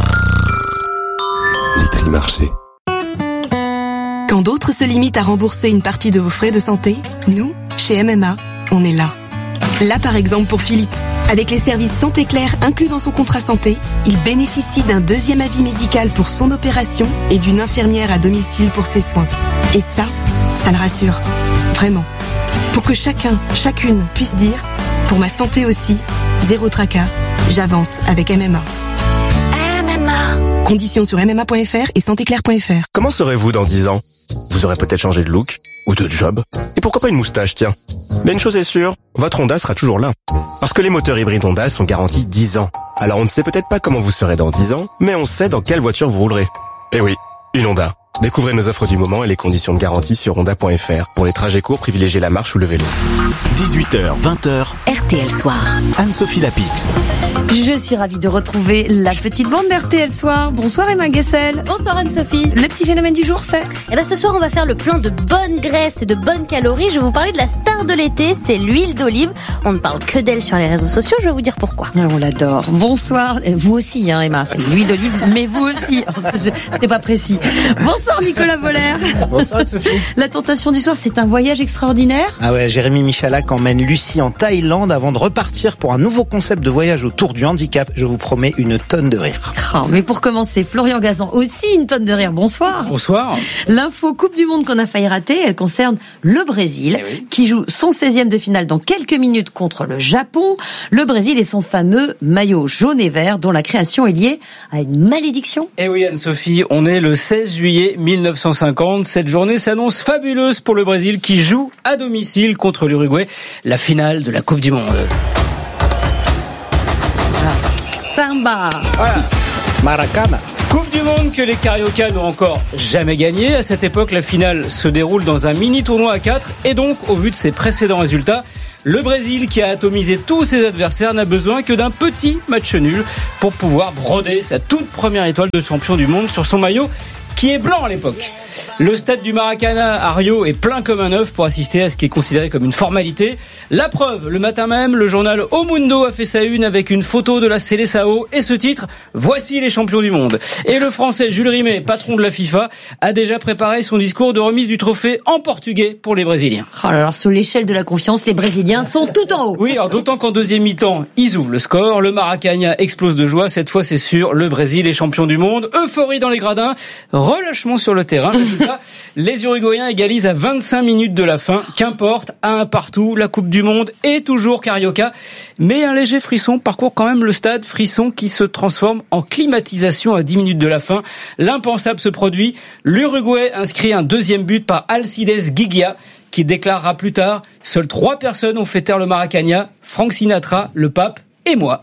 S21: Litry Marché.
S6: Quand d'autres se limitent à rembourser une partie de vos frais de santé, nous, chez MMA, on est là. Là, par exemple, pour Philippe. Avec les services Santé Claire inclus dans son contrat santé, il bénéficie d'un deuxième avis médical pour son opération et d'une infirmière à domicile pour ses soins. Et ça le rassure. Vraiment. Pour que chacune puisse dire, pour ma santé aussi, zéro tracas, j'avance avec MMA. MMA. Conditions sur MMA.fr et santéclaire.fr.
S12: Comment serez-vous dans 10 ans ? Vous aurez peut-être changé de look ou de job. Et pourquoi pas une moustache, tiens. Mais une chose est sûre, votre Honda sera toujours là. Parce que les moteurs hybrides Honda sont garantis 10 ans. Alors on ne sait peut-être pas comment vous serez dans 10 ans, mais on sait dans quelle voiture vous roulerez. Eh oui, une Honda. Découvrez nos offres du moment et les conditions de garantie sur honda.fr. Pour les trajets courts, privilégiez la marche ou le vélo.
S4: 18h, 20h.
S21: RTL Soir.
S4: Anne-Sophie Lapix.
S14: Je suis ravie de retrouver la petite bande d'RTL Soir. Bonsoir Emma Guessel.
S13: Bonsoir Anne-Sophie.
S14: Le petit phénomène du jour, c'est ?
S13: Ce soir, on va faire le plein de bonnes graisses et de bonnes calories. Je vais vous parler de la star de l'été, c'est l'huile d'olive. On ne parle que d'elle sur les réseaux sociaux, je vais vous dire pourquoi.
S14: On l'adore. Bonsoir. Vous aussi, Emma. C'est l'huile d'olive, mais vous aussi. C'était pas précis. Bonsoir Bonsoir Nicolas Voller.
S15: Bonsoir Sophie.
S14: La tentation du soir, c'est un voyage extraordinaire.
S15: Ah ouais, Jérémy Michalak emmène Lucie en Thaïlande avant de repartir pour un nouveau concept de voyage autour du handicap. Je vous promets une tonne de rire.
S14: Oh, mais pour commencer, Florian Gazan, aussi une tonne de rire. Bonsoir.
S15: Bonsoir.
S14: L'info Coupe du Monde qu'on a failli rater, elle concerne le Brésil, qui joue son 16e de finale dans quelques minutes contre le Japon. Le Brésil et son fameux maillot jaune et vert dont la création est liée à une malédiction.
S16: Eh oui Anne-Sophie, on est le 16 juillet 1950. Cette journée s'annonce fabuleuse pour le Brésil qui joue à domicile contre l'Uruguay, la finale de la Coupe du Monde.
S14: Voilà. Samba.
S16: Voilà. Maracana. Coupe du Monde que les Cariocas n'ont encore jamais gagnée. À cette époque, la finale se déroule dans un mini-tournoi à 4 et donc, au vu de ses précédents résultats, le Brésil, qui a atomisé tous ses adversaires, n'a besoin que d'un petit match nul pour pouvoir broder sa toute première étoile de champion du monde sur son maillot, qui est blanc à l'époque. Le stade du Maracanã à Rio est plein comme un œuf pour assister à ce qui est considéré comme une formalité. La preuve, le matin même, le journal O Mundo a fait sa une avec une photo de la Seleção et ce titre, voici les champions du monde. Et le français Jules Rimet, patron de la FIFA, a déjà préparé son discours de remise du trophée en portugais pour les Brésiliens.
S14: Oh là là, sur l'échelle de la confiance, les Brésiliens sont tout en haut.
S16: Oui, alors d'autant qu'en deuxième mi-temps, ils ouvrent le score, le Maracanã explose de joie, cette fois c'est sûr, le Brésil est champion du monde, euphorie dans les gradins, relâchement sur le terrain. Résultat, les Uruguayens égalisent à 25 minutes de la fin. Qu'importe, à un partout, la Coupe du Monde est toujours carioca. Mais un léger frisson parcourt quand même le stade, frisson qui se transforme en climatisation à 10 minutes de la fin. L'impensable se produit. L'Uruguay inscrit un deuxième but par Alcides Giguia, qui déclarera plus tard: seules 3 personnes ont fait taire le Maracanã, Frank Sinatra, le pape et moi.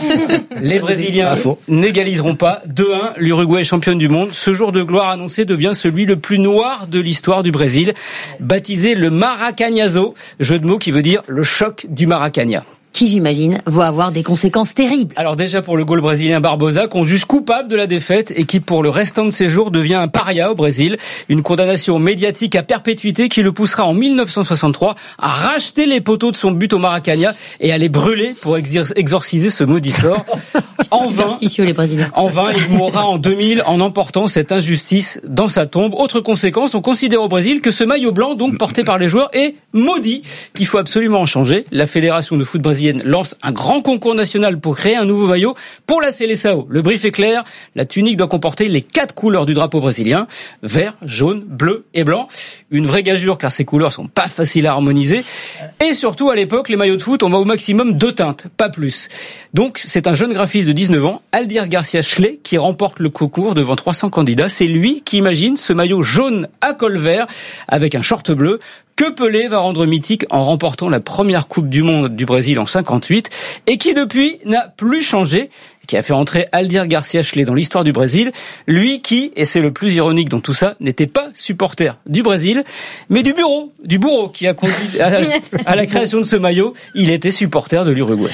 S16: Les Brésiliens n'égaliseront pas. 2-1, l'Uruguay est championne du monde. Ce jour de gloire annoncé devient celui le plus noir de l'histoire du Brésil, baptisé le Maracanãzo, jeu de mots qui veut dire le choc du Maracanã.
S14: Qui, j'imagine, va avoir des conséquences terribles.
S16: Alors déjà pour le goal brésilien Barbosa, qu'on juge coupable de la défaite et qui pour le restant de ses jours devient un paria au Brésil. Une condamnation médiatique à perpétuité qui le poussera en 1963 à racheter les poteaux de son but au Maracanã et à les brûler pour exorciser ce maudit sort. En vain,
S14: les Brésiliens.
S16: En vain, il mourra en 2000 en emportant cette injustice dans sa tombe. Autre conséquence, on considère au Brésil que ce maillot blanc, donc porté par les joueurs, est maudit, qu'il faut absolument en changer. La fédération de foot brésilienne lance un grand concours national pour créer un nouveau maillot pour la Seleção. Le brief est clair, la tunique doit comporter les 4 couleurs du drapeau brésilien, vert, jaune, bleu et blanc. Une vraie gageure car ces couleurs sont pas faciles à harmoniser. Et surtout, à l'époque, les maillots de foot, on va au maximum 2 teintes, pas plus. Donc, c'est un jeune graphiste de 19 ans, Aldir Garcia Schley, qui remporte le concours devant 300 candidats. C'est lui qui imagine ce maillot jaune à col vert avec un short bleu que Pelé va rendre mythique en remportant la première Coupe du Monde du Brésil en 58 et qui depuis n'a plus changé, qui a fait entrer Aldir Garcia Schley dans l'histoire du Brésil, lui qui, et c'est le plus ironique dans tout ça, n'était pas supporter du Brésil, mais du bourreau qui a conduit à la création de ce maillot, il était supporter de l'Uruguay.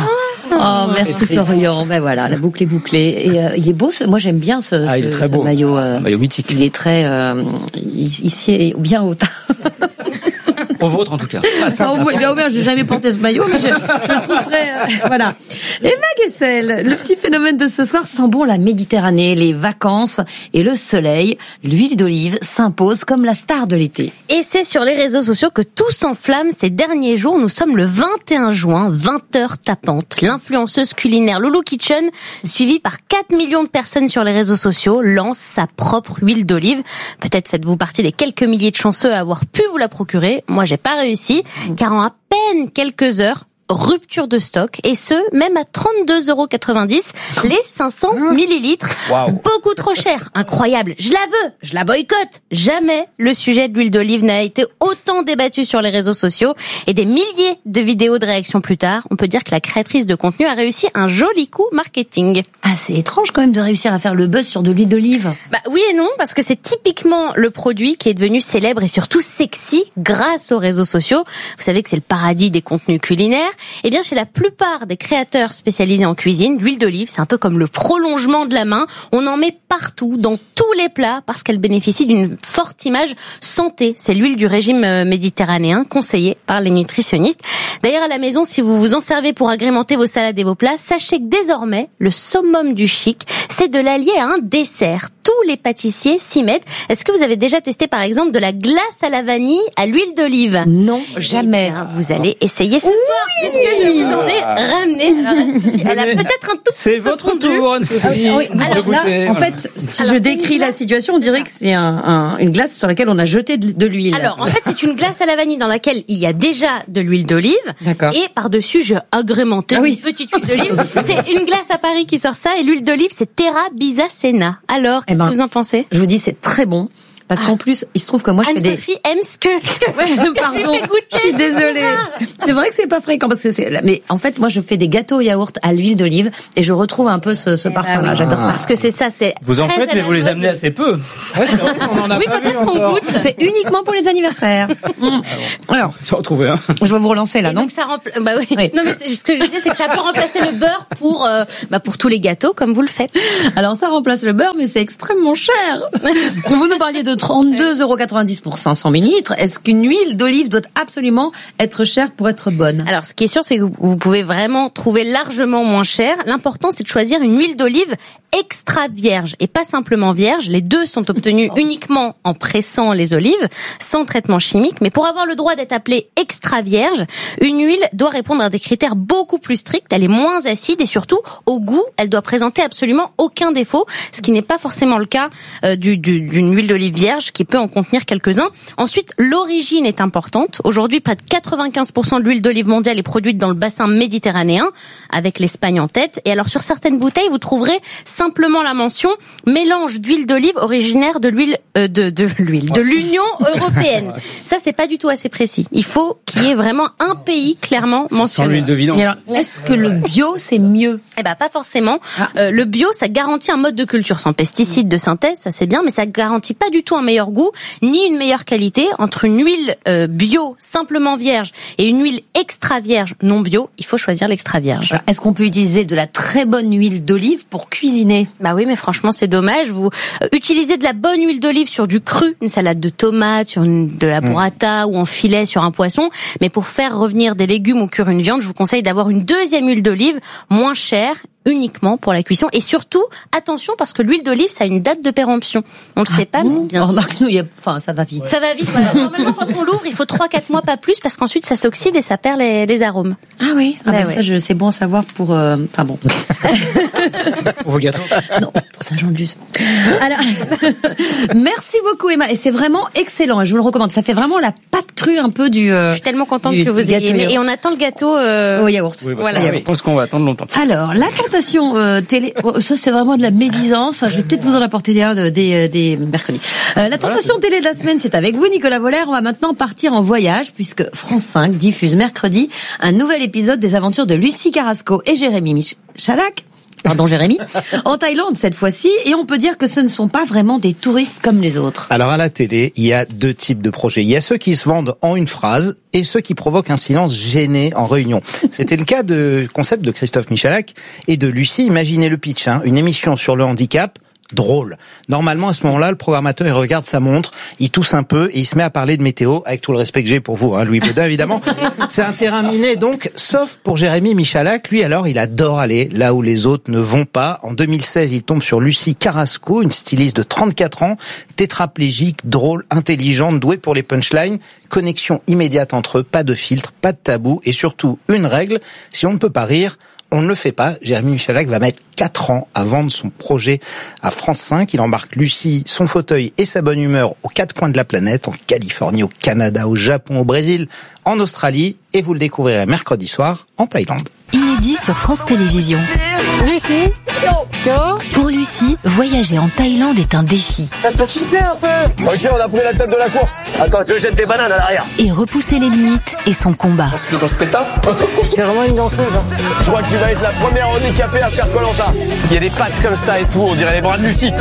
S14: Oh, merci Florian. Ben voilà, la boucle est bouclée. Et il est beau. Moi, j'aime bien ce maillot.
S16: C'est un maillot mythique.
S14: Il est très ici est bien haut.
S16: Au vôtre en tout cas.
S14: Bien, j'ai jamais porté ce maillot, mais je le trouve très... voilà. Et Maguessel, le petit phénomène de ce soir sent bon la Méditerranée, les vacances et le soleil. L'huile d'olive s'impose comme la star de l'été.
S13: Et c'est sur les réseaux sociaux que tout s'enflamme ces derniers jours. Nous sommes le 21 juin, 20h tapante. L'influenceuse culinaire Loulou Kitchen, suivie par 4 millions de personnes sur les réseaux sociaux, lance sa propre huile d'olive. Peut-être faites-vous partie des quelques milliers de chanceux à avoir pu vous la procurer. Moi, j'ai pas réussi, car en à peine quelques heures, rupture de stock, et ce, même à 32,90 € les 500 millilitres.
S16: Wow.
S13: Beaucoup trop cher. Incroyable. Je la veux. Je la boycotte. Jamais le sujet de l'huile d'olive n'a été autant débattu sur les réseaux sociaux, et des milliers de vidéos de réaction plus tard, on peut dire que la créatrice de contenu a réussi un joli coup marketing.
S14: Ah, c'est étrange quand même de réussir à faire le buzz sur de l'huile d'olive.
S13: Bah oui et non, parce que c'est typiquement le produit qui est devenu célèbre et surtout sexy grâce aux réseaux sociaux. Vous savez que c'est le paradis des contenus culinaires. Eh bien, chez la plupart des créateurs spécialisés en cuisine, l'huile d'olive, c'est un peu comme le prolongement de la main. On en met partout, dans tous les plats, parce qu'elle bénéficie d'une forte image santé. C'est l'huile du régime méditerranéen, conseillée par les nutritionnistes. D'ailleurs, à la maison, si vous vous en servez pour agrémenter vos salades et vos plats, sachez que désormais, le summum du chic, c'est de l'allier à un dessert. Tous les pâtissiers s'y mettent. Est-ce que vous avez déjà testé, par exemple, de la glace à la vanille à l'huile d'olive?
S14: Non, jamais.
S13: Vous allez essayer ce soir, puisque je vous en ai ramené. Alors, elle a peut-être un tout petit
S16: C'est
S13: peu
S16: votre
S13: fondu.
S16: tour, Anne-Sophie.
S14: Oui, alors là, en fait, si je décris la situation, on dirait que c'est une glace sur laquelle on a jeté de l'huile.
S13: Alors, en fait, c'est une glace à la vanille dans laquelle il y a déjà de l'huile d'olive.
S14: D'accord.
S13: Et par-dessus, j'ai agrémenté une petite huile d'olive. C'est une glace à Paris qui sort ça, et l'huile d'olive, c'est Terra Bisacena. Alors, qu'est-ce que vous en pensez?
S14: Je vous dis, c'est très bon. Parce qu'en plus, il se trouve que moi, je fais des...
S13: Anne-Sophie aime ce que
S14: Pardon, je suis désolée. C'est vrai que c'est pas fréquent parce que mais en fait, moi, je fais des gâteaux au yaourt à l'huile d'olive et je retrouve un peu ce parfum-là.
S13: oui.
S14: J'adore ça.
S13: Parce que c'est ça, c'est.
S16: Vous en
S13: très
S16: faites,
S13: à
S16: mais
S13: la
S16: vous les
S13: mode.
S16: amenez assez peu.
S15: Ouais, c'est vrai qu'on en a
S13: Oui,
S15: pas
S13: quand
S15: vu
S13: est-ce qu'on
S15: encore.
S13: goûte?
S14: C'est uniquement pour les anniversaires. Alors,
S16: tu vas retrouver un.
S14: Je vais vous relancer là,
S13: Et
S14: non?
S13: donc ça bah oui. Non, mais ce que je disais, c'est que ça peut remplacer le beurre pour tous les gâteaux, comme vous le faites.
S14: Alors, ça remplace le beurre, mais c'est extrêmement cher. Vous nous parliez de 32,90 € pour 500 millilitres. Est-ce qu'une huile d'olive doit absolument être chère pour être bonne?
S13: Alors, ce qui est sûr, c'est que vous pouvez vraiment trouver largement moins cher. L'important, c'est de choisir une huile d'olive extra vierge et pas simplement vierge. Les deux sont obtenus uniquement en pressant les olives, sans traitement chimique. Mais pour avoir le droit d'être appelée extra vierge, une huile doit répondre à des critères beaucoup plus stricts. Elle est moins acide et surtout, au goût, elle doit présenter absolument aucun défaut, ce qui n'est pas forcément le cas d'une huile d'olive vierge qui peut en contenir quelques-uns. Ensuite, l'origine est importante. Aujourd'hui, près de 95% de l'huile d'olive mondiale est produite dans le bassin méditerranéen, avec l'Espagne en tête. Et alors, sur certaines bouteilles, vous trouverez simplement la mention mélange d'huile d'olive originaire de l'huile de l'Union européenne. Ça, c'est pas du tout assez précis. Il faut qu'il y ait vraiment un pays clairement mentionné.
S16: Sans l'huile de vidange.
S14: Alors, est-ce que le bio, c'est mieux?
S13: Eh ben, pas forcément. Le bio, ça garantit un mode de culture sans pesticides de synthèse, ça c'est bien, mais ça garantit pas du tout un meilleur goût, ni une meilleure qualité. Entre une huile bio, simplement vierge, et une huile extra vierge, non bio, il faut choisir l'extra vierge.
S14: Est-ce qu'on peut utiliser de la très bonne huile d'olive pour cuisiner?
S13: Bah oui, mais franchement, c'est dommage. Vous utilisez de la bonne huile d'olive sur du cru, une salade de tomates, sur de la burrata ou en filet sur un poisson. Mais pour faire revenir des légumes ou cuire une viande, je vous conseille d'avoir une deuxième huile d'olive moins chère, uniquement pour la cuisson. Et surtout, attention, parce que l'huile d'olive, ça a une date de péremption. On le sait pas, mais bien sûr.
S14: Remarque, nous, ça va vite.
S13: Ça va vite. Voilà. Normalement, quand on l'ouvre, il faut 3-4 mois, pas plus, parce qu'ensuite, ça s'oxyde et ça perd les arômes.
S14: Ah oui?
S13: Ouais.
S14: Ça, c'est bon à savoir pour, enfin bon.
S16: Pour vos gâteaux?
S14: Non, pour Saint-Jean-de-Luz. Alors, merci beaucoup, Emma. Et c'est vraiment excellent. Et je vous le recommande. Ça fait vraiment la pâte crue un peu du,
S13: Je suis tellement contente que vous ayez aimé. Et on attend le gâteau,
S14: au yaourt.
S16: Oui, bah,
S13: voilà.
S16: Je pense qu'on va attendre longtemps.
S14: Alors, la tentation télé, ça c'est vraiment de la médisance. Je vais peut-être vous en apporter des mercredis. La tentation télé de la semaine, c'est avec vous, Nicolas Voller. On va maintenant partir en voyage puisque France 5 diffuse mercredi un nouvel épisode des aventures de Lucie Carrasco et Jérémy Michalak. Jérémy, en Thaïlande cette fois-ci, et on peut dire que ce ne sont pas vraiment des touristes comme les autres.
S15: Alors à la télé, il y a deux types de projets. Il y a ceux qui se vendent en une phrase et ceux qui provoquent un silence gêné en réunion. C'était le cas de concept de Christophe Michalak et de Lucie. Imaginez le pitch, une émission sur le handicap. Drôle. Normalement, à ce moment-là, le programmateur, il regarde sa montre, il tousse un peu et il se met à parler de météo, avec tout le respect que j'ai pour vous, Louis Baudin, évidemment. C'est un terrain miné, donc, sauf pour Jérémy Michalak. Lui, alors, il adore aller là où les autres ne vont pas. En 2016, il tombe sur Lucie Carrasco, une styliste de 34 ans, tétraplégique, drôle, intelligente, douée pour les punchlines, connexion immédiate entre eux, pas de filtre, pas de tabou, et surtout, une règle, si on ne peut pas rire, on ne le fait pas. Jérémy Michalak va mettre 4 ans à vendre son projet à France 5. Il embarque Lucie, son fauteuil et sa bonne humeur aux 4 coins de la planète, en Californie, au Canada, au Japon, au Brésil, en Australie. Et vous le découvrirez mercredi soir en Thaïlande.
S21: Inédit sur France Télévisions.
S17: Lucie, go!
S21: Pour Lucie, voyager en Thaïlande est un défi.
S17: Ça fait flipper un peu. Ok, on a pris la tête de la course. Attends, je jette des bananes à l'arrière.
S21: Et repousser les limites est son combat.
S17: Tu danses pétard? C'est vraiment une danseuse. Je crois que tu vas être la première handicapée à faire Koh-Lanta. Il y a des pattes comme ça et tout, on dirait les bras de Lucie.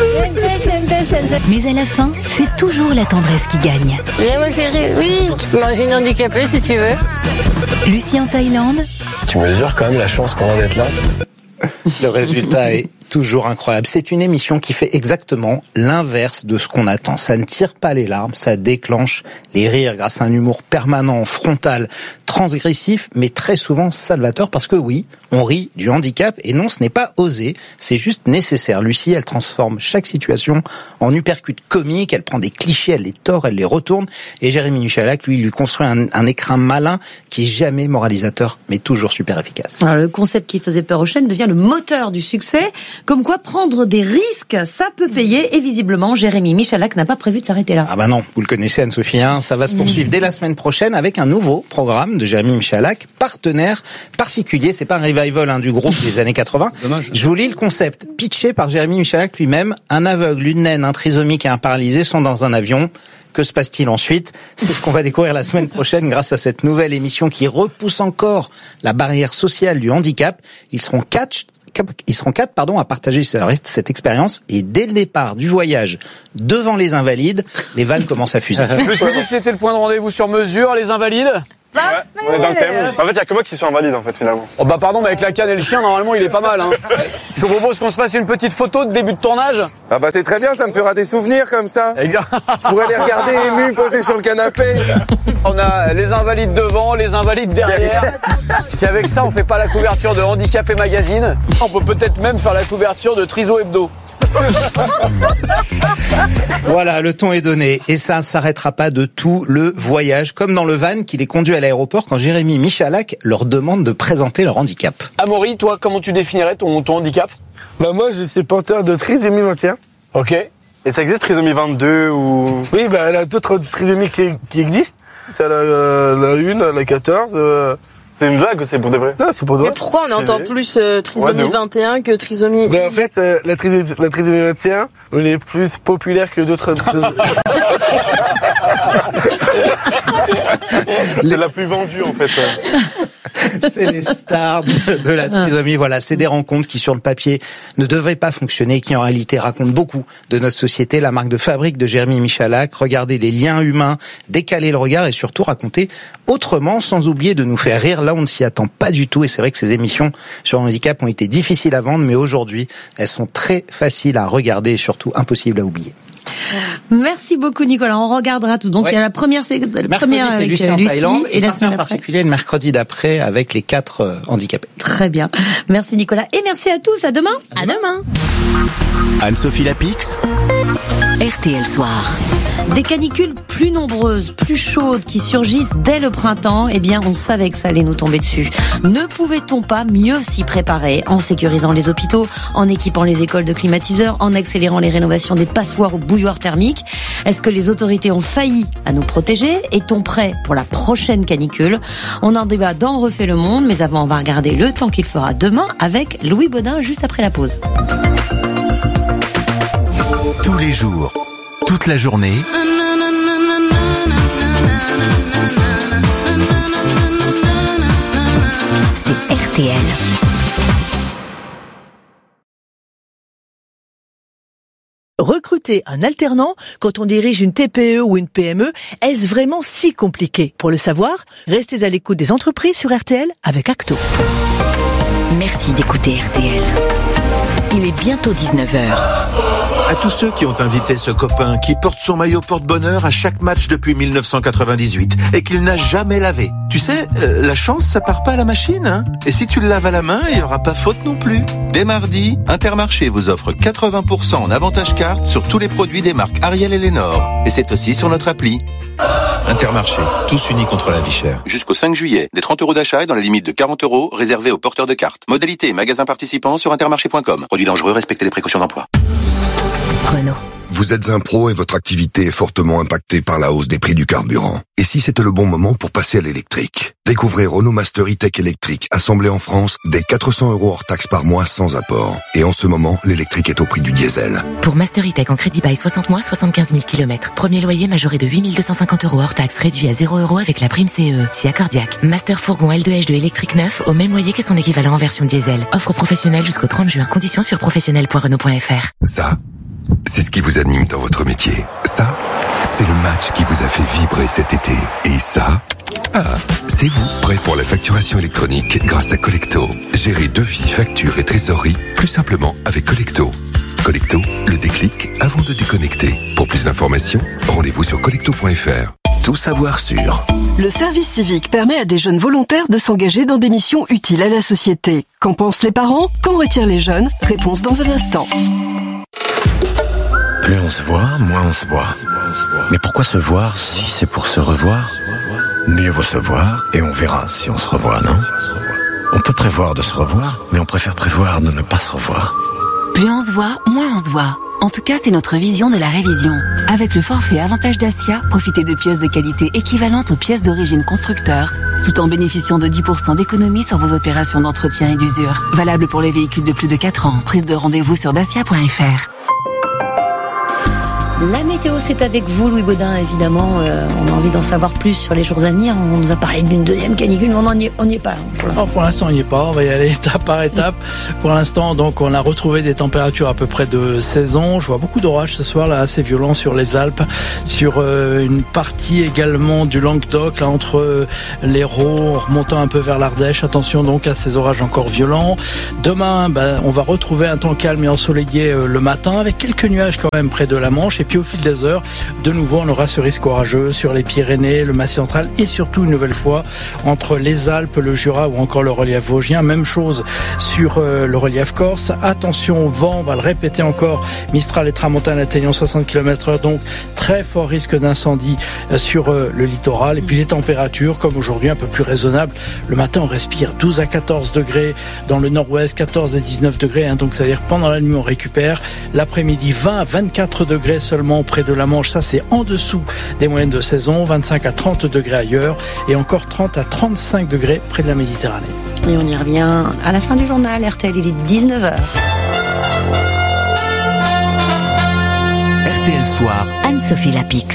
S21: Mais à la fin, c'est toujours la tendresse qui gagne.
S17: Viens ma chérie, oui, tu peux manger une handicapée si tu veux.
S21: Lucie en Thaïlande.
S12: Tu mesures quand même la chance qu'on a d'être là.
S15: Le résultat est toujours incroyable. C'est une émission qui fait exactement l'inverse de ce qu'on attend. Ça ne tire pas les larmes, ça déclenche les rires grâce à un humour permanent, frontal, transgressif, mais très souvent salvateur parce que oui, on rit du handicap et non, ce n'est pas osé, c'est juste nécessaire. Lucie, elle transforme chaque situation en uppercut comique, elle prend des clichés, elle les tord, elle les retourne et Jérémy Michalak, lui construit un écrin malin qui est jamais moralisateur, mais toujours super efficace.
S14: Alors, le concept qui faisait peur aux chaînes devient le moteur du succès. Comme quoi, prendre des risques, ça peut payer. Et visiblement, Jérémy Michalak n'a pas prévu de s'arrêter là.
S15: Ah bah non, vous le connaissez Anne-Sophie, ça va se poursuivre dès la semaine prochaine avec un nouveau programme de Jérémy Michalak, partenaire particulier. C'est pas un revival du groupe des années 80.
S16: Dommage.
S15: Je vous lis le concept. Pitché par Jérémy Michalak lui-même, un aveugle, une naine, un trisomique et un paralysé sont dans un avion. Que se passe-t-il ensuite? C'est ce qu'on va découvrir la semaine prochaine grâce à cette nouvelle émission qui repousse encore la barrière sociale du handicap. Ils seront quatre à partager cette expérience et dès le départ du voyage devant les invalides, les vannes commencent à fuser.
S17: Je me suis dit que c'était le point de rendez-vous sur mesure, les invalides.
S12: Ouais, on est dans le thème. En fait, il y a que moi qui suis invalide en fait finalement.
S17: Oh bah pardon, mais avec la canne et le chien, normalement, il est pas mal. Je vous propose qu'on se fasse une petite photo de début de tournage.
S12: Ah bah c'est très bien, ça me fera des souvenirs comme ça. Je pourrais les regarder émus posés sur le canapé.
S17: On a les invalides devant, les invalides derrière. Si avec ça, on fait pas la couverture de Handicapé Magazine, on peut peut-être même faire la couverture de Triso Hebdo.
S15: Voilà, le ton est donné et ça ne s'arrêtera pas de tout le voyage, comme dans le van qui les conduit à l'aéroport quand Jérémy Michalak leur demande de présenter leur handicap.
S17: Amaury, toi, comment tu définirais ton handicap?
S12: Bah moi je suis porteur de trisomie 21.
S17: Ok.
S12: Et ça existe trisomie 22 ou...
S17: Oui, bah il y a d'autres trisomies qui existent. T'as la 1, la 14...
S12: C'est une blague ou c'est pour de vrai?
S17: Non, c'est pour de vrai.
S18: Mais pourquoi on entend plus trisomie 21 que trisomie...
S17: Mais en fait, la trisomie 21, elle est plus populaire que d'autres...
S12: C'est la plus vendue en fait.
S15: C'est les stars de la trisomie. Voilà, c'est des rencontres qui sur le papier ne devraient pas fonctionner, qui en réalité racontent beaucoup de notre société. La marque de fabrique de Jérémy Michalak, regarder les liens humains, décaler le regard et surtout raconter autrement, sans oublier de nous faire rire. Là, on ne s'y attend pas du tout et c'est vrai que ces émissions sur le handicap ont été difficiles à vendre, mais aujourd'hui, elles sont très faciles à regarder et surtout impossibles à oublier.
S14: Merci beaucoup Nicolas, on regardera tout. Donc il y a la première
S15: c'est Lucie en Thaïlande et la semaine particulière le mercredi d'après avec les 4 handicapés.
S14: Très bien. Merci Nicolas et merci à tous. À demain. À demain.
S4: Anne-Sophie Lapix.
S21: RTL Soir.
S14: Des canicules plus nombreuses, plus chaudes qui surgissent dès le printemps, eh bien on savait que ça allait nous tomber dessus. Ne pouvait-on pas mieux s'y préparer en sécurisant les hôpitaux, en équipant les écoles de climatiseurs, en accélérant les rénovations des passoires ou bouilloires thermiques? Est-ce que les autorités ont failli à nous protéger? Est-on prêt pour la prochaine canicule? On en débat dans Refait le Monde, mais avant on va regarder le temps qu'il fera demain avec Louis Baudin juste après la pause.
S4: Tous les jours, toute la journée.
S21: C'est RTL.
S19: Recruter un alternant quand on dirige une TPE ou une PME, est-ce vraiment si compliqué? Pour le savoir, restez à l'écoute des entreprises sur RTL avec Acto.
S21: Merci d'écouter RTL. Il est bientôt 19h.
S4: À tous ceux qui ont invité ce copain qui porte son maillot porte-bonheur à chaque match depuis 1998 et qu'il n'a jamais lavé. Tu sais, la chance, ça part pas à la machine, hein. Et si tu le laves à la main, il y aura pas faute non plus. Dès mardi, Intermarché vous offre 80% en avantage carte sur tous les produits des marques Ariel et Lénore. Et c'est aussi sur notre appli. Intermarché, tous unis contre la vie chère. Jusqu'au 5 juillet, des 30 € d'achat et dans la limite de 40 € réservés aux porteurs de cartes. Modalité et magasins participants sur intermarché.com. Produits dangereux, respectez les précautions d'emploi.
S21: Renault.
S20: Vous êtes un pro et votre activité est fortement impactée par la hausse des prix du carburant. Et si c'était le bon moment pour passer à l'électrique? Découvrez Renault Master E-Tech électrique, assemblé en France, dès 400 € hors taxe par mois sans apport. Et en ce moment, l'électrique est au prix du diesel.
S8: Pour Master E-Tech en crédit bail 60 mois, 75 000 km. Premier loyer majoré de 8 250 € hors taxe, réduit à 0 € avec la prime CE. Si accordiaque. Master fourgon L2H2 électrique neuf, au même loyer que son équivalent en version diesel. Offre professionnelle jusqu'au 30 juin. Conditions sur professionnel.renault.fr.
S22: Ça, c'est ce qui vous anime dans votre métier. Ça, c'est le match qui vous a fait vibrer cet été. Et ça, c'est vous, prêt pour la facturation électronique grâce à Collecto. Gérez devis, factures et trésorerie plus simplement avec Collecto. Collecto, le déclic avant de déconnecter. Pour plus d'informations, rendez-vous sur collecto.fr. Tout savoir sur...
S23: Le service civique permet à des jeunes volontaires de s'engager dans des missions utiles à la société. Qu'en pensent les parents? Qu'en retirent les jeunes? Réponse dans un instant.
S24: Plus on se voit, moins on se voit. Mais pourquoi se voir si c'est pour se revoir? Mieux vaut se voir et on verra si on se revoit, non? On peut prévoir de se revoir, mais on préfère prévoir de ne pas se revoir.
S21: Plus on se voit, moins on se voit. En tout cas, c'est notre vision de la révision. Avec le forfait Avantage Dacia, profitez de pièces de qualité équivalentes aux pièces d'origine constructeur, tout en bénéficiant de 10% d'économie sur vos opérations d'entretien et d'usure. Valable pour les véhicules de plus de 4 ans. Prise de rendez-vous sur dacia.fr.
S14: La météo, c'est avec vous, Louis Baudin, évidemment. On a envie d'en savoir plus sur les jours à venir. On nous a parlé d'une deuxième canicule, mais on n'y est pas.
S25: Pour l'instant, on n'y est pas. On va y aller étape par étape. Pour l'instant, donc, on a retrouvé des températures à peu près de saison. Je vois beaucoup d'orages ce soir, là, assez violents sur les Alpes, sur une partie également du Languedoc, là, entre l'Hérault, remontant un peu vers l'Ardèche. Attention donc à ces orages encore violents. Demain, on va retrouver un temps calme et ensoleillé le matin, avec quelques nuages quand même près de la Manche. Et puis au fil des heures, de nouveau, on aura ce risque orageux sur les Pyrénées, le Massif central et surtout une nouvelle fois entre les Alpes, le Jura ou encore le relief vosgien. Même chose sur le relief corse. Attention au vent, on va le répéter encore. Mistral et tramontane atteignant 60 km/h, donc très fort risque d'incendie sur le littoral. Et puis les températures, comme aujourd'hui, un peu plus raisonnables. Le matin, on respire 12 à 14 degrés dans le nord-ouest, 14 à 19 degrés. Donc ça veut dire pendant la nuit, on récupère. L'après-midi, 20 à 24 degrés seulement près de la Manche, ça c'est en dessous des moyennes de saison, 25 à 30 degrés ailleurs et encore 30 à 35 degrés près de la Méditerranée.
S14: Et on y revient à la fin du journal. RTL, il est 19h.
S10: RTL Soir,
S3: Anne-Sophie Lapix.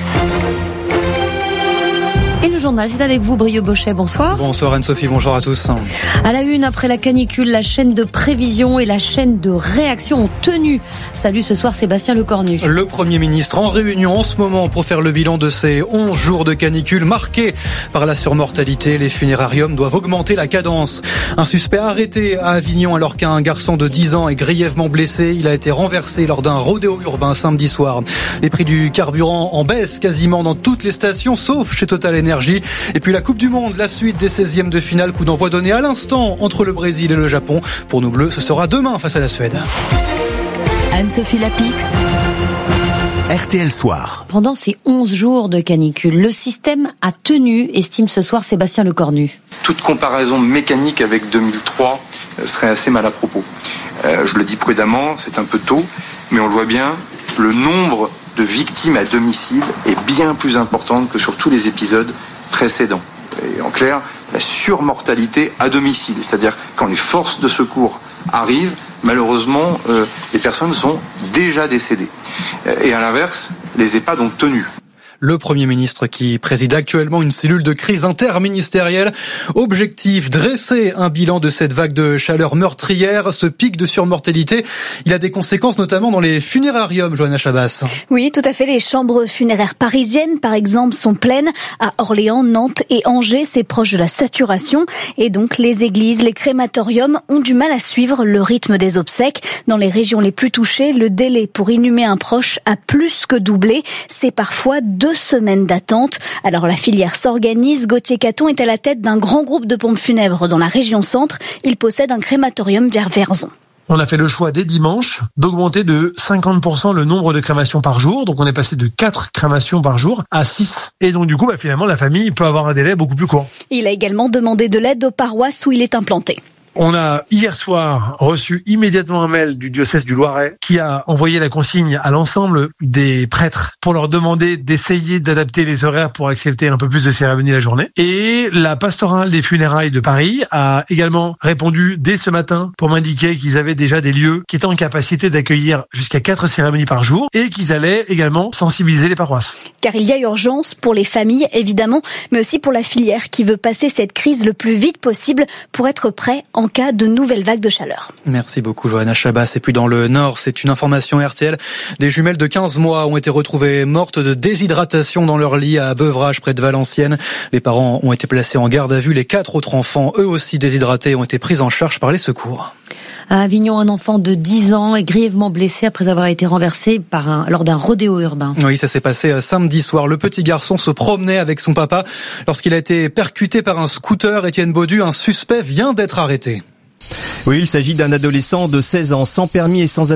S14: Et le journal, c'est avec vous, Brieux Bochet. Bonsoir.
S26: Bonsoir Anne-Sophie, bonjour à tous.
S14: À la une, après la canicule, la chaîne de prévision et la chaîne de réaction ont tenu. Salut ce soir Sébastien Lecornu.
S26: Le Premier ministre en réunion en ce moment pour faire le bilan de ces 11 jours de canicule marqués par la surmortalité. Les funérariums doivent augmenter la cadence. Un suspect arrêté à Avignon alors qu'un garçon de 10 ans est grièvement blessé. Il a été renversé lors d'un rodéo urbain samedi soir. Les prix du carburant en baisse quasiment dans toutes les stations sauf chez Total Energy. Et puis la Coupe du Monde, la suite des 16e de finale, coup d'envoi donné à l'instant entre le Brésil et le Japon. Pour nous bleus, ce sera demain face à la Suède.
S21: Anne-Sophie Lapix.
S10: RTL Soir.
S14: Pendant ces 11 jours de canicule, le système a tenu, estime ce soir Sébastien Lecornu.
S2: Toute comparaison mécanique avec 2003 serait assez mal à propos. Je le dis prudemment, c'est un peu tôt, mais on le voit bien, le nombre de victimes à domicile est bien plus importante que sur tous les épisodes précédents. Et en clair, la surmortalité à domicile, c'est-à-dire quand les forces de secours arrivent, malheureusement, les personnes sont déjà décédées. Et à l'inverse, les EHPAD ont tenu.
S26: Le Premier ministre qui préside actuellement une cellule de crise interministérielle. Objectif, dresser un bilan de cette vague de chaleur meurtrière. Ce pic de surmortalité, il a des conséquences notamment dans les funérariums, Johanna Chabas.
S27: Oui, tout à fait. Les chambres funéraires parisiennes, par exemple, sont pleines. À Orléans, Nantes et Angers, c'est proche de la saturation. Et donc, les églises, les crématoriums ont du mal à suivre le rythme des obsèques. Dans les régions les plus touchées, le délai pour inhumer un proche a plus que doublé. C'est parfois 2 semaines d'attente. Alors la filière s'organise. Gauthier Caton est à la tête d'un grand groupe de pompes funèbres dans la région centre. Il possède un crématorium vers Vierzon.
S28: On a fait le choix dès dimanche d'augmenter de 50% le nombre de crémations par jour. Donc on est passé de 4 crémations par jour à 6. Et donc du coup, finalement, la famille peut avoir un délai beaucoup plus court.
S27: Il a également demandé de l'aide aux paroisses où il est implanté.
S28: On a hier soir reçu immédiatement un mail du diocèse du Loiret qui a envoyé la consigne à l'ensemble des prêtres pour leur demander d'essayer d'adapter les horaires pour accepter un peu plus de cérémonies la journée. Et la pastorale des funérailles de Paris a également répondu dès ce matin pour m'indiquer qu'ils avaient déjà des lieux qui étaient en capacité d'accueillir jusqu'à 4 cérémonies par jour et qu'ils allaient également sensibiliser les paroisses.
S27: Car il y a urgence pour les familles, évidemment, mais aussi pour la filière qui veut passer cette crise le plus vite possible pour être prêt en cas de nouvelle vague de chaleur.
S26: Merci beaucoup Johanna Chabas. Et puis dans le Nord, c'est une information RTL. Des jumelles de 15 mois ont été retrouvées mortes de déshydratation dans leur lit à Beuvrages près de Valenciennes. Les parents ont été placés en garde à vue. Les 4 autres enfants, eux aussi déshydratés, ont été pris en charge par les secours.
S14: À Avignon, un enfant de 10 ans est grièvement blessé après avoir été renversé lors d'un rodéo urbain.
S26: Oui, ça s'est passé samedi soir. Le petit garçon se promenait avec son papa lorsqu'il a été percuté par un scooter. Étienne Baudu, un suspect vient d'être arrêté.
S1: Oui, il s'agit d'un adolescent de 16 ans sans permis et sans